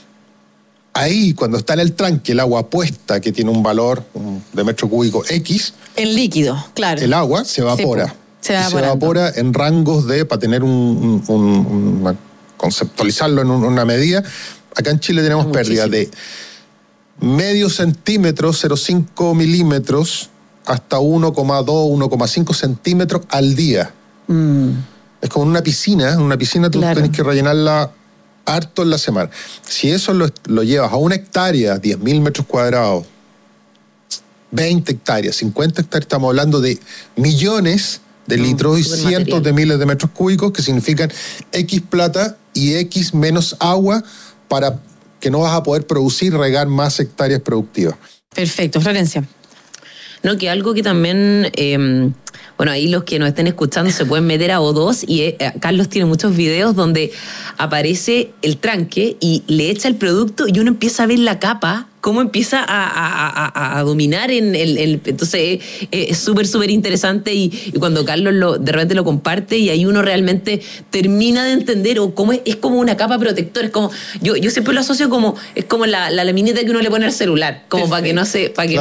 Ahí, cuando está en el tranque, el agua puesta, que tiene un valor de metro cúbico X. En líquido, claro. El agua se evapora. Se y se evapora en rangos para tener conceptualizarlo en una medida. Acá en Chile tenemos pérdidas de medio centímetro, 0,5 milímetros, hasta 1,2, 1,5 centímetros al día. Es como en una piscina. En una piscina tú tenés que rellenarla harto en la semana. Si eso lo llevas a 1 hectárea, 10.000 metros cuadrados, 20 hectáreas, 50 hectáreas, estamos hablando de millones de litros y cientos de miles de metros cúbicos, que significan X plata y X menos agua para que no vas a poder producir, regar más hectáreas productivas. Perfecto, Florencia. No, que algo que también, bueno, ahí los que nos estén escuchando se pueden meter a O2 y Carlos tiene muchos videos donde aparece el tranque y le echa el producto y uno empieza a ver la capa, cómo empieza a dominar en el... Entonces es súper interesante y cuando Carlos de repente lo comparte y ahí uno realmente termina de entender o cómo es como una capa protectora. Es como, yo siempre lo asocio como, es como la laminita que uno le pone al celular, como para que no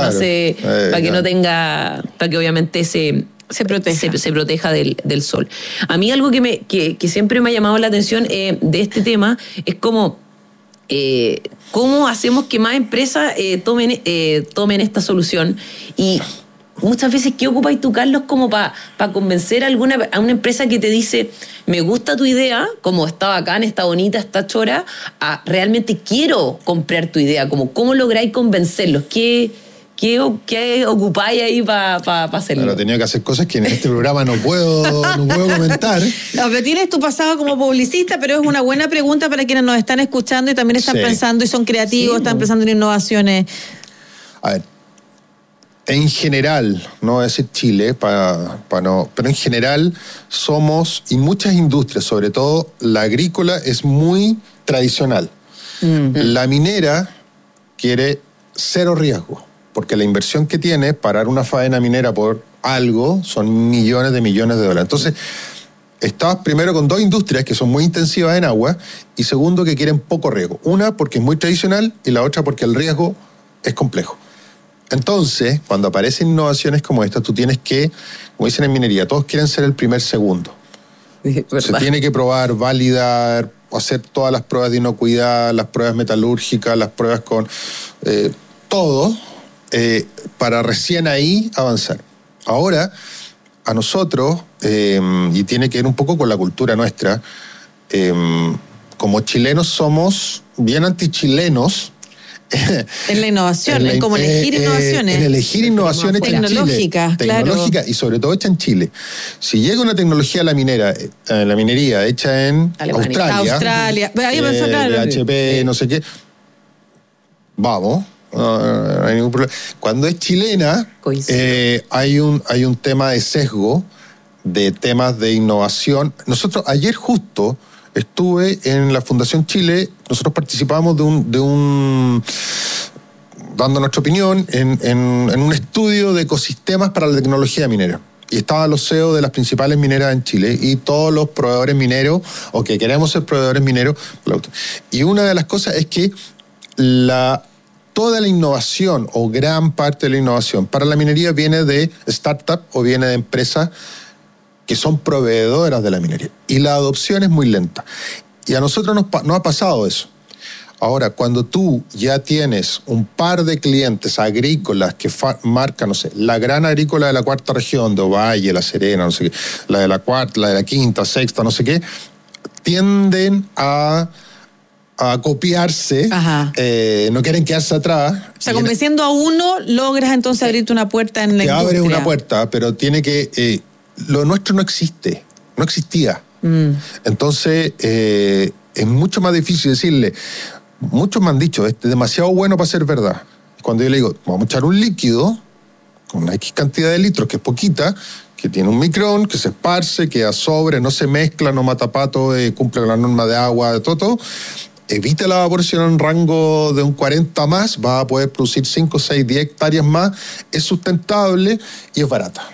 tenga, para que obviamente se proteja del sol. A mí algo que siempre me ha llamado la atención de este tema es como cómo hacemos que más empresas tomen esta solución y muchas veces ¿qué ocupáis tú, Carlos, como para convencer a una empresa que te dice me gusta tu idea, como está bacán, está bonita, está chora, a realmente quiero comprar tu idea? Como, ¿cómo lográis convencerlos? ¿Qué ocupáis ahí para hacerlo? Claro, tenía que hacer cosas que en este programa no puedo comentar. No, pero tienes tu pasado como publicista, pero es una buena pregunta para quienes nos están escuchando y también están pensando y son creativos, están pensando en innovaciones. A ver, en general, no voy a decir Chile, pero en general somos, y muchas industrias, sobre todo la agrícola, es muy tradicional. La minera quiere cero riesgo, porque la inversión que tiene, parar una faena minera por algo, son millones de dólares. Entonces, estabas primero con 2 industrias que son muy intensivas en agua, y segundo, que quieren poco riesgo. Una, porque es muy tradicional, y la otra, porque el riesgo es complejo. Entonces, cuando aparecen innovaciones como esta, tú tienes que, como dicen en minería, todos quieren ser el primer segundo. Se tiene que probar, validar, hacer todas las pruebas de inocuidad, las pruebas metalúrgicas, las pruebas con todo, para recién ahí avanzar. Ahora, a nosotros, y tiene que ver un poco con la cultura nuestra, como chilenos somos bien antichilenos. En la innovación, en cómo elegir innovaciones. En elegir innovaciones tecnológicas, claro. Tecnológicas y sobre todo hecha en Chile. Si llega una tecnología a la minería hecha en Australia, HP, no sé qué, vamos. No hay ningún problema. Cuando es chilena, hay un tema de sesgo, de temas de innovación. Nosotros ayer justo estuve en la Fundación Chile, nosotros participamos dando nuestra opinión en un estudio de ecosistemas para la tecnología minera. Y estaban los CEO de las principales mineras en Chile y todos los proveedores mineros, o que queremos ser proveedores mineros. Y una de las cosas es que toda la innovación, o gran parte de la innovación para la minería, viene de startup o viene de empresas que son proveedoras de la minería. Y la adopción es muy lenta. Y a nosotros no ha pasado eso. Ahora, cuando tú ya tienes un par de clientes agrícolas que marcan, no sé, la gran agrícola de la 4ª región, de Ovalle, La Serena, no sé qué, la de la 4ª, la de la 5ª, 6ª, no sé qué, tienden a copiarse, no quieren quedarse atrás. O sea, convenciendo a uno, logras entonces abrirte una puerta en la industria. Te abres una puerta, pero tiene que... lo nuestro no existía. Entonces, es mucho más difícil decirle. Muchos me han dicho, es demasiado bueno para ser verdad. Cuando yo le digo, vamos a echar un líquido con una X cantidad de litros, que es poquita, que tiene un micrón, que se esparce, queda sobre, no se mezcla, no mata pato, cumple la norma de agua, de todo, evita la evaporación en un rango de un 40 más, va a poder producir 5, 6, 10 hectáreas más, es sustentable y es barata.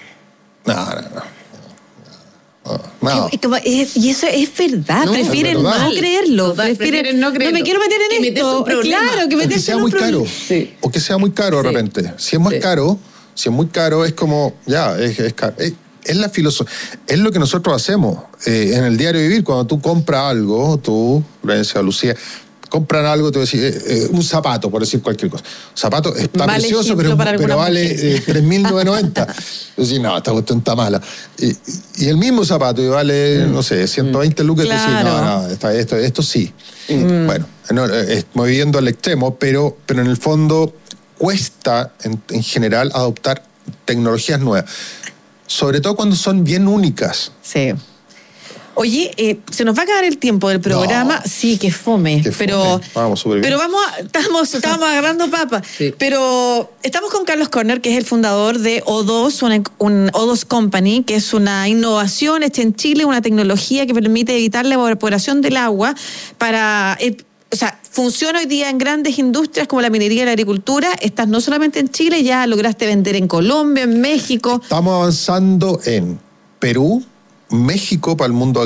No. Y eso es verdad, prefieren no creerlo. Prefieren no creerlo. No me quiero meter en esto. Claro, que meterse en un problema. Sí. O que sea muy caro de repente. Si es muy caro, es como, ya, es caro. es la filosofía, es lo que nosotros hacemos en el diario vivir. Cuando tú compras algo, tú, Florencia, Lucía, compran algo, te voy a decir, un zapato, por decir cualquier cosa. Un zapato está Vale precioso, ejemplo pero vale 3.990. Decir, no, esta cuestión está mala. Y el mismo zapato y vale, no sé, 120 lucas, Claro. decir, no, esto sí. Bueno, estamos viviendo al extremo, pero en el fondo cuesta en general adoptar tecnologías nuevas. Sobre todo cuando son bien únicas. Sí. Oye, se nos va a acabar el tiempo del programa. No. Sí, que fome. Pero vamos, súper bien. Pero estamos agarrando papa. Sí. Pero estamos con Carlos Corner, que es el fundador de O2, un O2 Company, que es una innovación hecha en Chile, una tecnología que permite evitar la evaporación del agua para... O sea, funciona hoy día en grandes industrias como la minería y la agricultura. Estás no solamente en Chile, ya lograste vender en Colombia, en México. Estamos avanzando en Perú, México para el mundo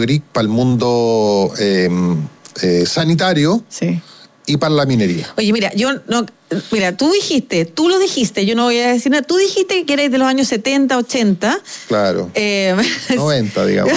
sanitario, Sí. y para la minería. Oye, mira, tú lo dijiste, yo no voy a decir nada. Tú dijiste que eres de los años 70, 80. Claro. 90, digamos.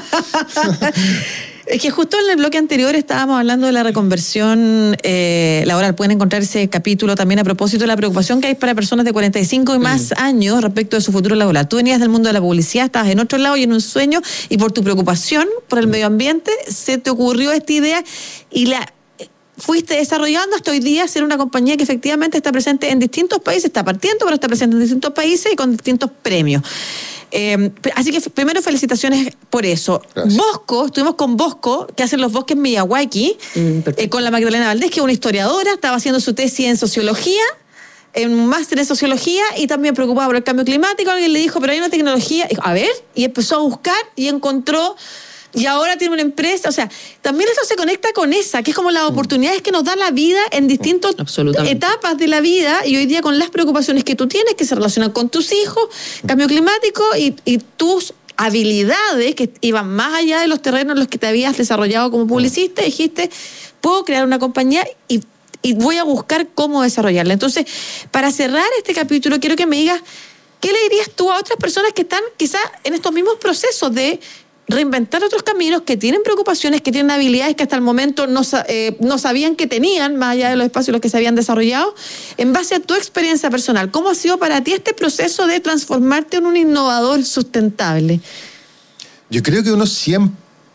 Es que justo en el bloque anterior estábamos hablando de la reconversión laboral. Pueden encontrar ese capítulo también a propósito de la preocupación que hay para personas de 45 y más años respecto de su futuro laboral. Tú venías del mundo de la publicidad, estabas en otro lado y en un sueño, y por tu preocupación por el medio ambiente se te ocurrió esta idea y la fuiste desarrollando hasta hoy día ser una compañía que efectivamente está presente en distintos países, está partiendo, pero está presente en distintos países y con distintos premios. Así que primero felicitaciones por eso. Gracias. Bosco, estuvimos con Bosco, que hacen los bosques Miyawaki, con la Magdalena Valdés, que es una historiadora, estaba haciendo su tesis en sociología, en un máster en sociología, y también preocupada por el cambio climático. Alguien le dijo, pero hay una tecnología, dijo, a ver, y empezó a buscar y encontró. Y ahora tiene una empresa, o sea, también esto se conecta con esa, que es como las oportunidades que nos da la vida en distintas etapas de la vida, y hoy día con las preocupaciones que tú tienes, que se relacionan con tus hijos, cambio climático y tus habilidades que iban más allá de los terrenos en los que te habías desarrollado como publicista, dijiste, puedo crear una compañía y voy a buscar cómo desarrollarla. Entonces, para cerrar este capítulo, quiero que me digas, ¿qué le dirías tú a otras personas que están quizás en estos mismos procesos de reinventar otros caminos, que tienen preocupaciones, que tienen habilidades que hasta el momento no sabían que tenían, más allá de los espacios en los que se habían desarrollado? En base a tu experiencia personal, ¿cómo ha sido para ti este proceso de transformarte en un innovador sustentable? Yo creo que uno siempre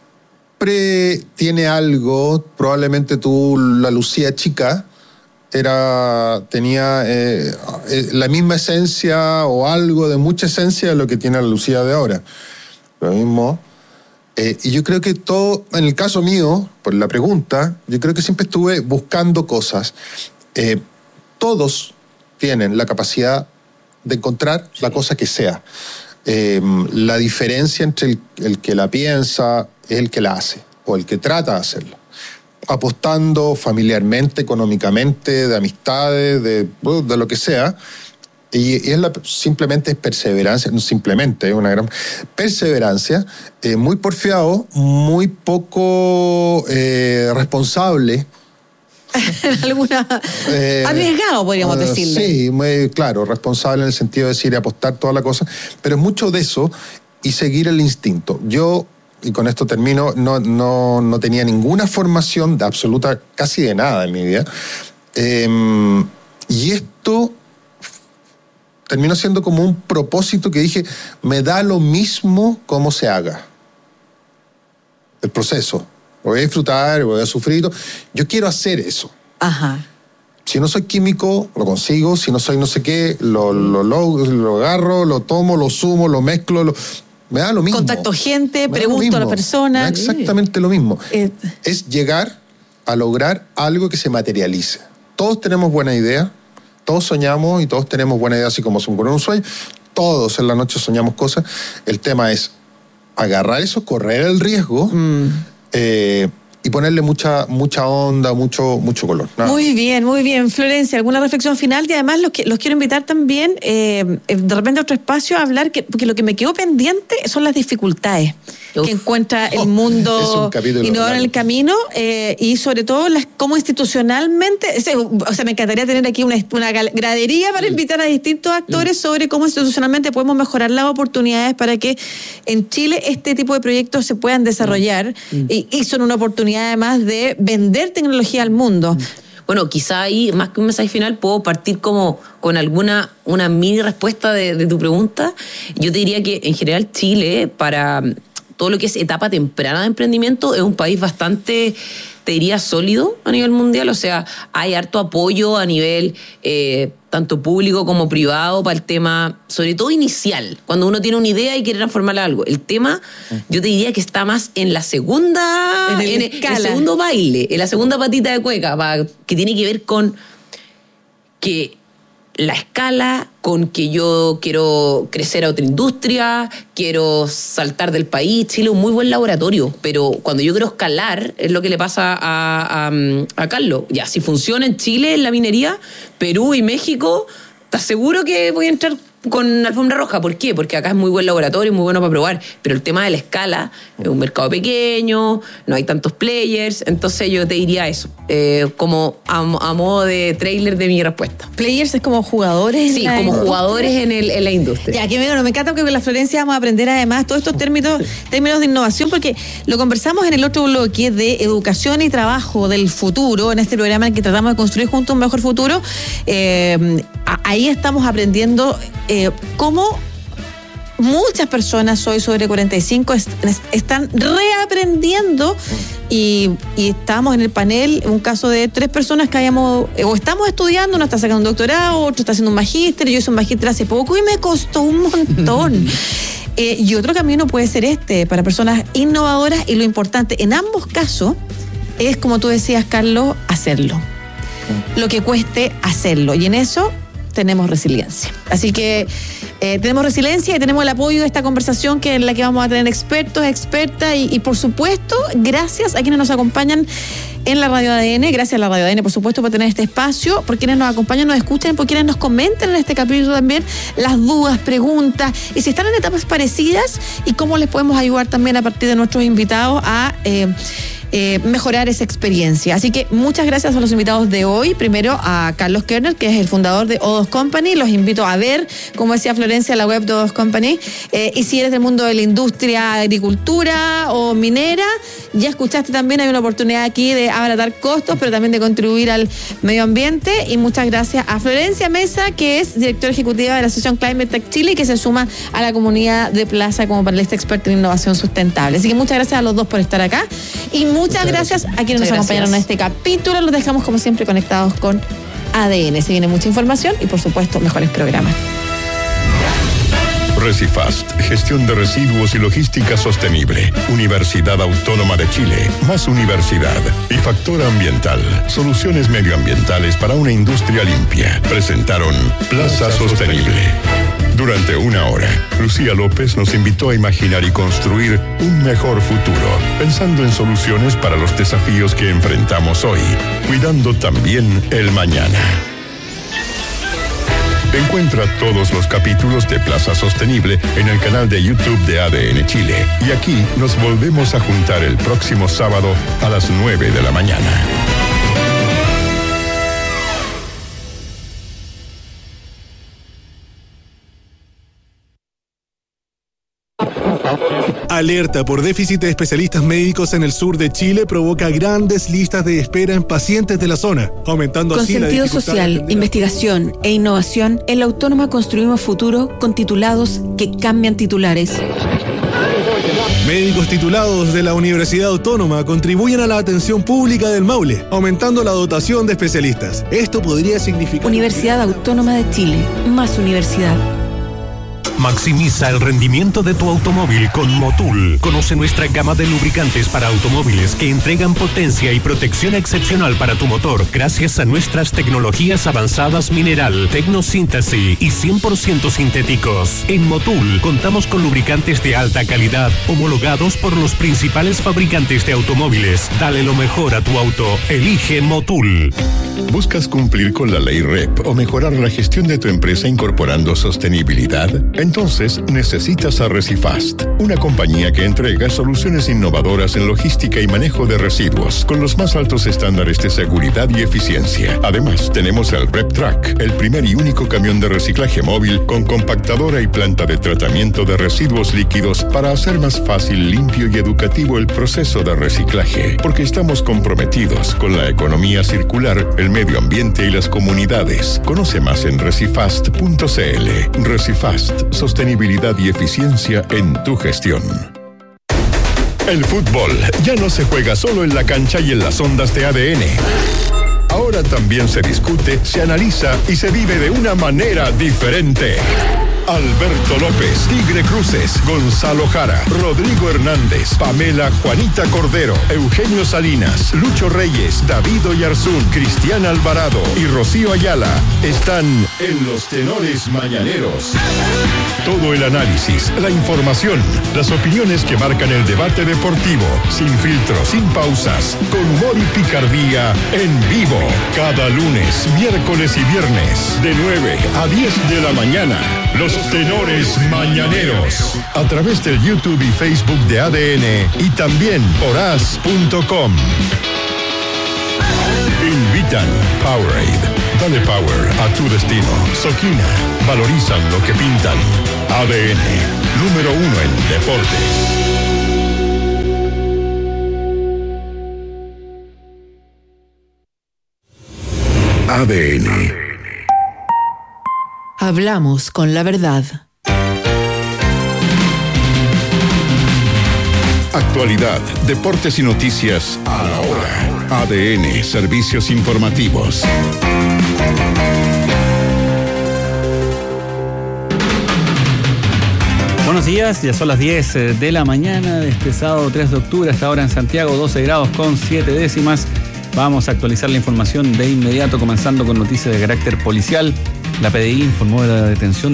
tiene algo, probablemente tú, la Lucía chica, tenía la misma esencia o algo de mucha esencia de lo que tiene la Lucía de ahora. Lo mismo. Y yo creo que todo, en el caso mío, por la pregunta, yo creo que siempre estuve buscando cosas. Todos tienen la capacidad de encontrar la cosa que sea. La diferencia entre el que la piensa es el que la hace, o el que trata de hacerlo. Apostando familiarmente, económicamente, de amistades, de lo que sea. Y simplemente es perseverancia, no simplemente, es una gran perseverancia, muy porfiado, muy poco responsable. Arriesgado, podríamos decirle. Sí, muy claro, responsable en el sentido de decir apostar toda la cosa, pero es mucho de eso y seguir el instinto. Yo, y con esto termino, no tenía ninguna formación de absoluta, casi de nada en mi vida. Y esto terminó siendo como un propósito que dije, me da lo mismo cómo se haga el proceso. Lo voy a disfrutar, voy a sufrir. Yo quiero hacer eso. Ajá. Si no soy químico, lo consigo. Si no soy no sé qué, lo agarro, lo tomo, lo sumo, lo mezclo. Me da lo mismo. Contacto gente, pregunto a la persona. Me da exactamente lo mismo. Es llegar a lograr algo que se materialice. Todos tenemos buena idea. Todos soñamos y todos tenemos buena idea, así como son con un sueño. Todos en la noche soñamos cosas. El tema es agarrar eso, correr el riesgo y ponerle mucha onda, mucho color. Nada. Muy bien. Florencia, ¿alguna reflexión final? Y además los quiero invitar también de repente a otro espacio a hablar, porque lo que me quedó pendiente son las dificultades que encuentra el mundo innovador en el camino, y sobre todo cómo institucionalmente, o sea, me encantaría tener aquí una gradería para invitar a distintos actores sobre cómo institucionalmente podemos mejorar las oportunidades para que en Chile este tipo de proyectos se puedan desarrollar y son una oportunidad además de vender tecnología al mundo. Bueno, quizá ahí, más que un mensaje final, puedo partir como con una mini respuesta de tu pregunta. Yo te diría que en general Chile, para todo lo que es etapa temprana de emprendimiento, es un país bastante, te diría, sólido a nivel mundial. O sea, hay harto apoyo a nivel tanto público como privado para el tema, sobre todo inicial, cuando uno tiene una idea y quiere transformarla en algo. El tema, yo te diría que está más en la segunda, en el segundo baile, en la segunda patita de cueca, que tiene que ver con que la escala, con que yo quiero crecer a otra industria, quiero saltar del país. Chile es un muy buen laboratorio, pero cuando yo quiero escalar, es lo que le pasa a Carlos. Ya, si funciona en Chile, en la minería, Perú y México, ¿estás seguro que voy a entrar con alfombra roja? ¿Por qué? Porque acá es muy buen laboratorio, muy bueno para probar, pero el tema de la escala, es un mercado pequeño, no hay tantos players, entonces yo te diría eso, como a modo de trailer de mi respuesta. ¿Players es como jugadores? Sí, como jugadores en la industria. Ya, que me encanta que con la Florencia vamos a aprender además todos estos términos de innovación, porque lo conversamos en el otro bloque de educación y trabajo del futuro, en este programa en el que tratamos de construir juntos un mejor futuro. Ahí estamos aprendiendo cómo muchas personas hoy sobre 45 están reaprendiendo, y estábamos en el panel, un caso de 3 personas que estamos estudiando, uno está sacando un doctorado, otro está haciendo un magíster, yo hice un magíster hace poco y me costó un montón. Y otro camino puede ser para personas innovadoras, y lo importante en ambos casos es, como tú decías, Carlos, hacerlo. Lo que cueste hacerlo, y en eso tenemos resiliencia. Así que tenemos resiliencia y tenemos el apoyo de esta conversación, que en la que vamos a tener expertos, expertas, y por supuesto, gracias a quienes nos acompañan en la Radio ADN, gracias a la Radio ADN, por supuesto, por tener este espacio, por quienes nos acompañan, nos escuchan, por quienes nos comenten en este capítulo también las dudas, preguntas, y si están en etapas parecidas, y cómo les podemos ayudar también a partir de nuestros invitados a mejorar esa experiencia. Así que muchas gracias a los invitados de hoy. Primero a Carlos Kerner, que es el fundador de O2 Company. Los invito a ver, como decía Florencia, la web de O2 Company. Y si eres del mundo de la industria, agricultura o minera, ya escuchaste también, hay una oportunidad aquí de abaratar costos, pero también de contribuir al medio ambiente. Y muchas gracias a Florencia Mesa, que es directora ejecutiva de la Asociación Climate Tech Chile, y que se suma a la comunidad de Plaza como panelista experto en innovación sustentable. Así que muchas gracias a los dos por estar acá, y muchas gracias a quienes nos acompañaron en este capítulo. Los dejamos como siempre conectados con ADN. Se viene mucha información y por supuesto mejores programas. Recifast, gestión de residuos y logística sostenible. Universidad Autónoma de Chile, más universidad. Y Factor Ambiental, soluciones medioambientales para una industria limpia. Presentaron Plaza Sostenible. Durante una hora, Lucía López nos invitó a imaginar y construir un mejor futuro, pensando en soluciones para los desafíos que enfrentamos hoy, cuidando también el mañana. Encuentra todos los capítulos de Plaza Sostenible en el canal de YouTube de ADN Chile. Y aquí nos volvemos a juntar el próximo sábado a las 9 de la mañana. Alerta por déficit de especialistas médicos en el sur de Chile provoca grandes listas de espera en pacientes de la zona, aumentando así la dificultad. Con sentido social, investigación e innovación, en la Autónoma construimos futuro con titulados que cambian titulares. Médicos titulados de la Universidad Autónoma contribuyen a la atención pública del Maule, aumentando la dotación de especialistas. Esto podría significar... Universidad Autónoma de Chile, más universidad. Maximiza el rendimiento de tu automóvil con Motul. Conoce nuestra gama de lubricantes para automóviles que entregan potencia y protección excepcional para tu motor gracias a nuestras tecnologías avanzadas mineral, tecnosíntesis y 100% sintéticos. En Motul contamos con lubricantes de alta calidad homologados por los principales fabricantes de automóviles. Dale lo mejor a tu auto. Elige Motul. ¿Buscas cumplir con la ley REP o mejorar la gestión de tu empresa incorporando sostenibilidad? Entonces necesitas a Recifast, una compañía que entrega soluciones innovadoras en logística y manejo de residuos con los más altos estándares de seguridad y eficiencia. Además, tenemos el RepTrack, el primer y único camión de reciclaje móvil con compactadora y planta de tratamiento de residuos líquidos para hacer más fácil, limpio y educativo el proceso de reciclaje, porque estamos comprometidos con la economía circular, el medio ambiente y las comunidades. Conoce más en recifast.cl. Recifast, sostenibilidad y eficiencia en tu gestión. El fútbol ya no se juega solo en la cancha y en las ondas de ADN. Ahora también se discute, se analiza y se vive de una manera diferente. Alberto López, Tigre Cruces, Gonzalo Jara, Rodrigo Hernández, Pamela Juanita Cordero, Eugenio Salinas, Lucho Reyes, David Oyarzún, Cristian Alvarado y Rocío Ayala están en Los Tenores Mañaneros. Todo el análisis, la información, las opiniones que marcan el debate deportivo, sin filtros, sin pausas, con humor y picardía, en vivo, cada lunes, miércoles y viernes, de 9 a 10 de la mañana. Los Tenores Mañaneros, a través del YouTube y Facebook de ADN y también por as.com. Invitan Powerade. Dale power a tu destino. Soquina. Valorizan lo que pintan. ADN. Número 1 en deportes. ADN. Hablamos con la verdad. Actualidad, deportes y noticias a la hora. ADN, servicios informativos. Buenos días, ya son las 10 de la mañana de este sábado 3 de octubre. Hasta ahora en Santiago, 12 grados con 7 décimas. Vamos a actualizar la información de inmediato, comenzando con noticias de carácter policial. La PDI informó de la detención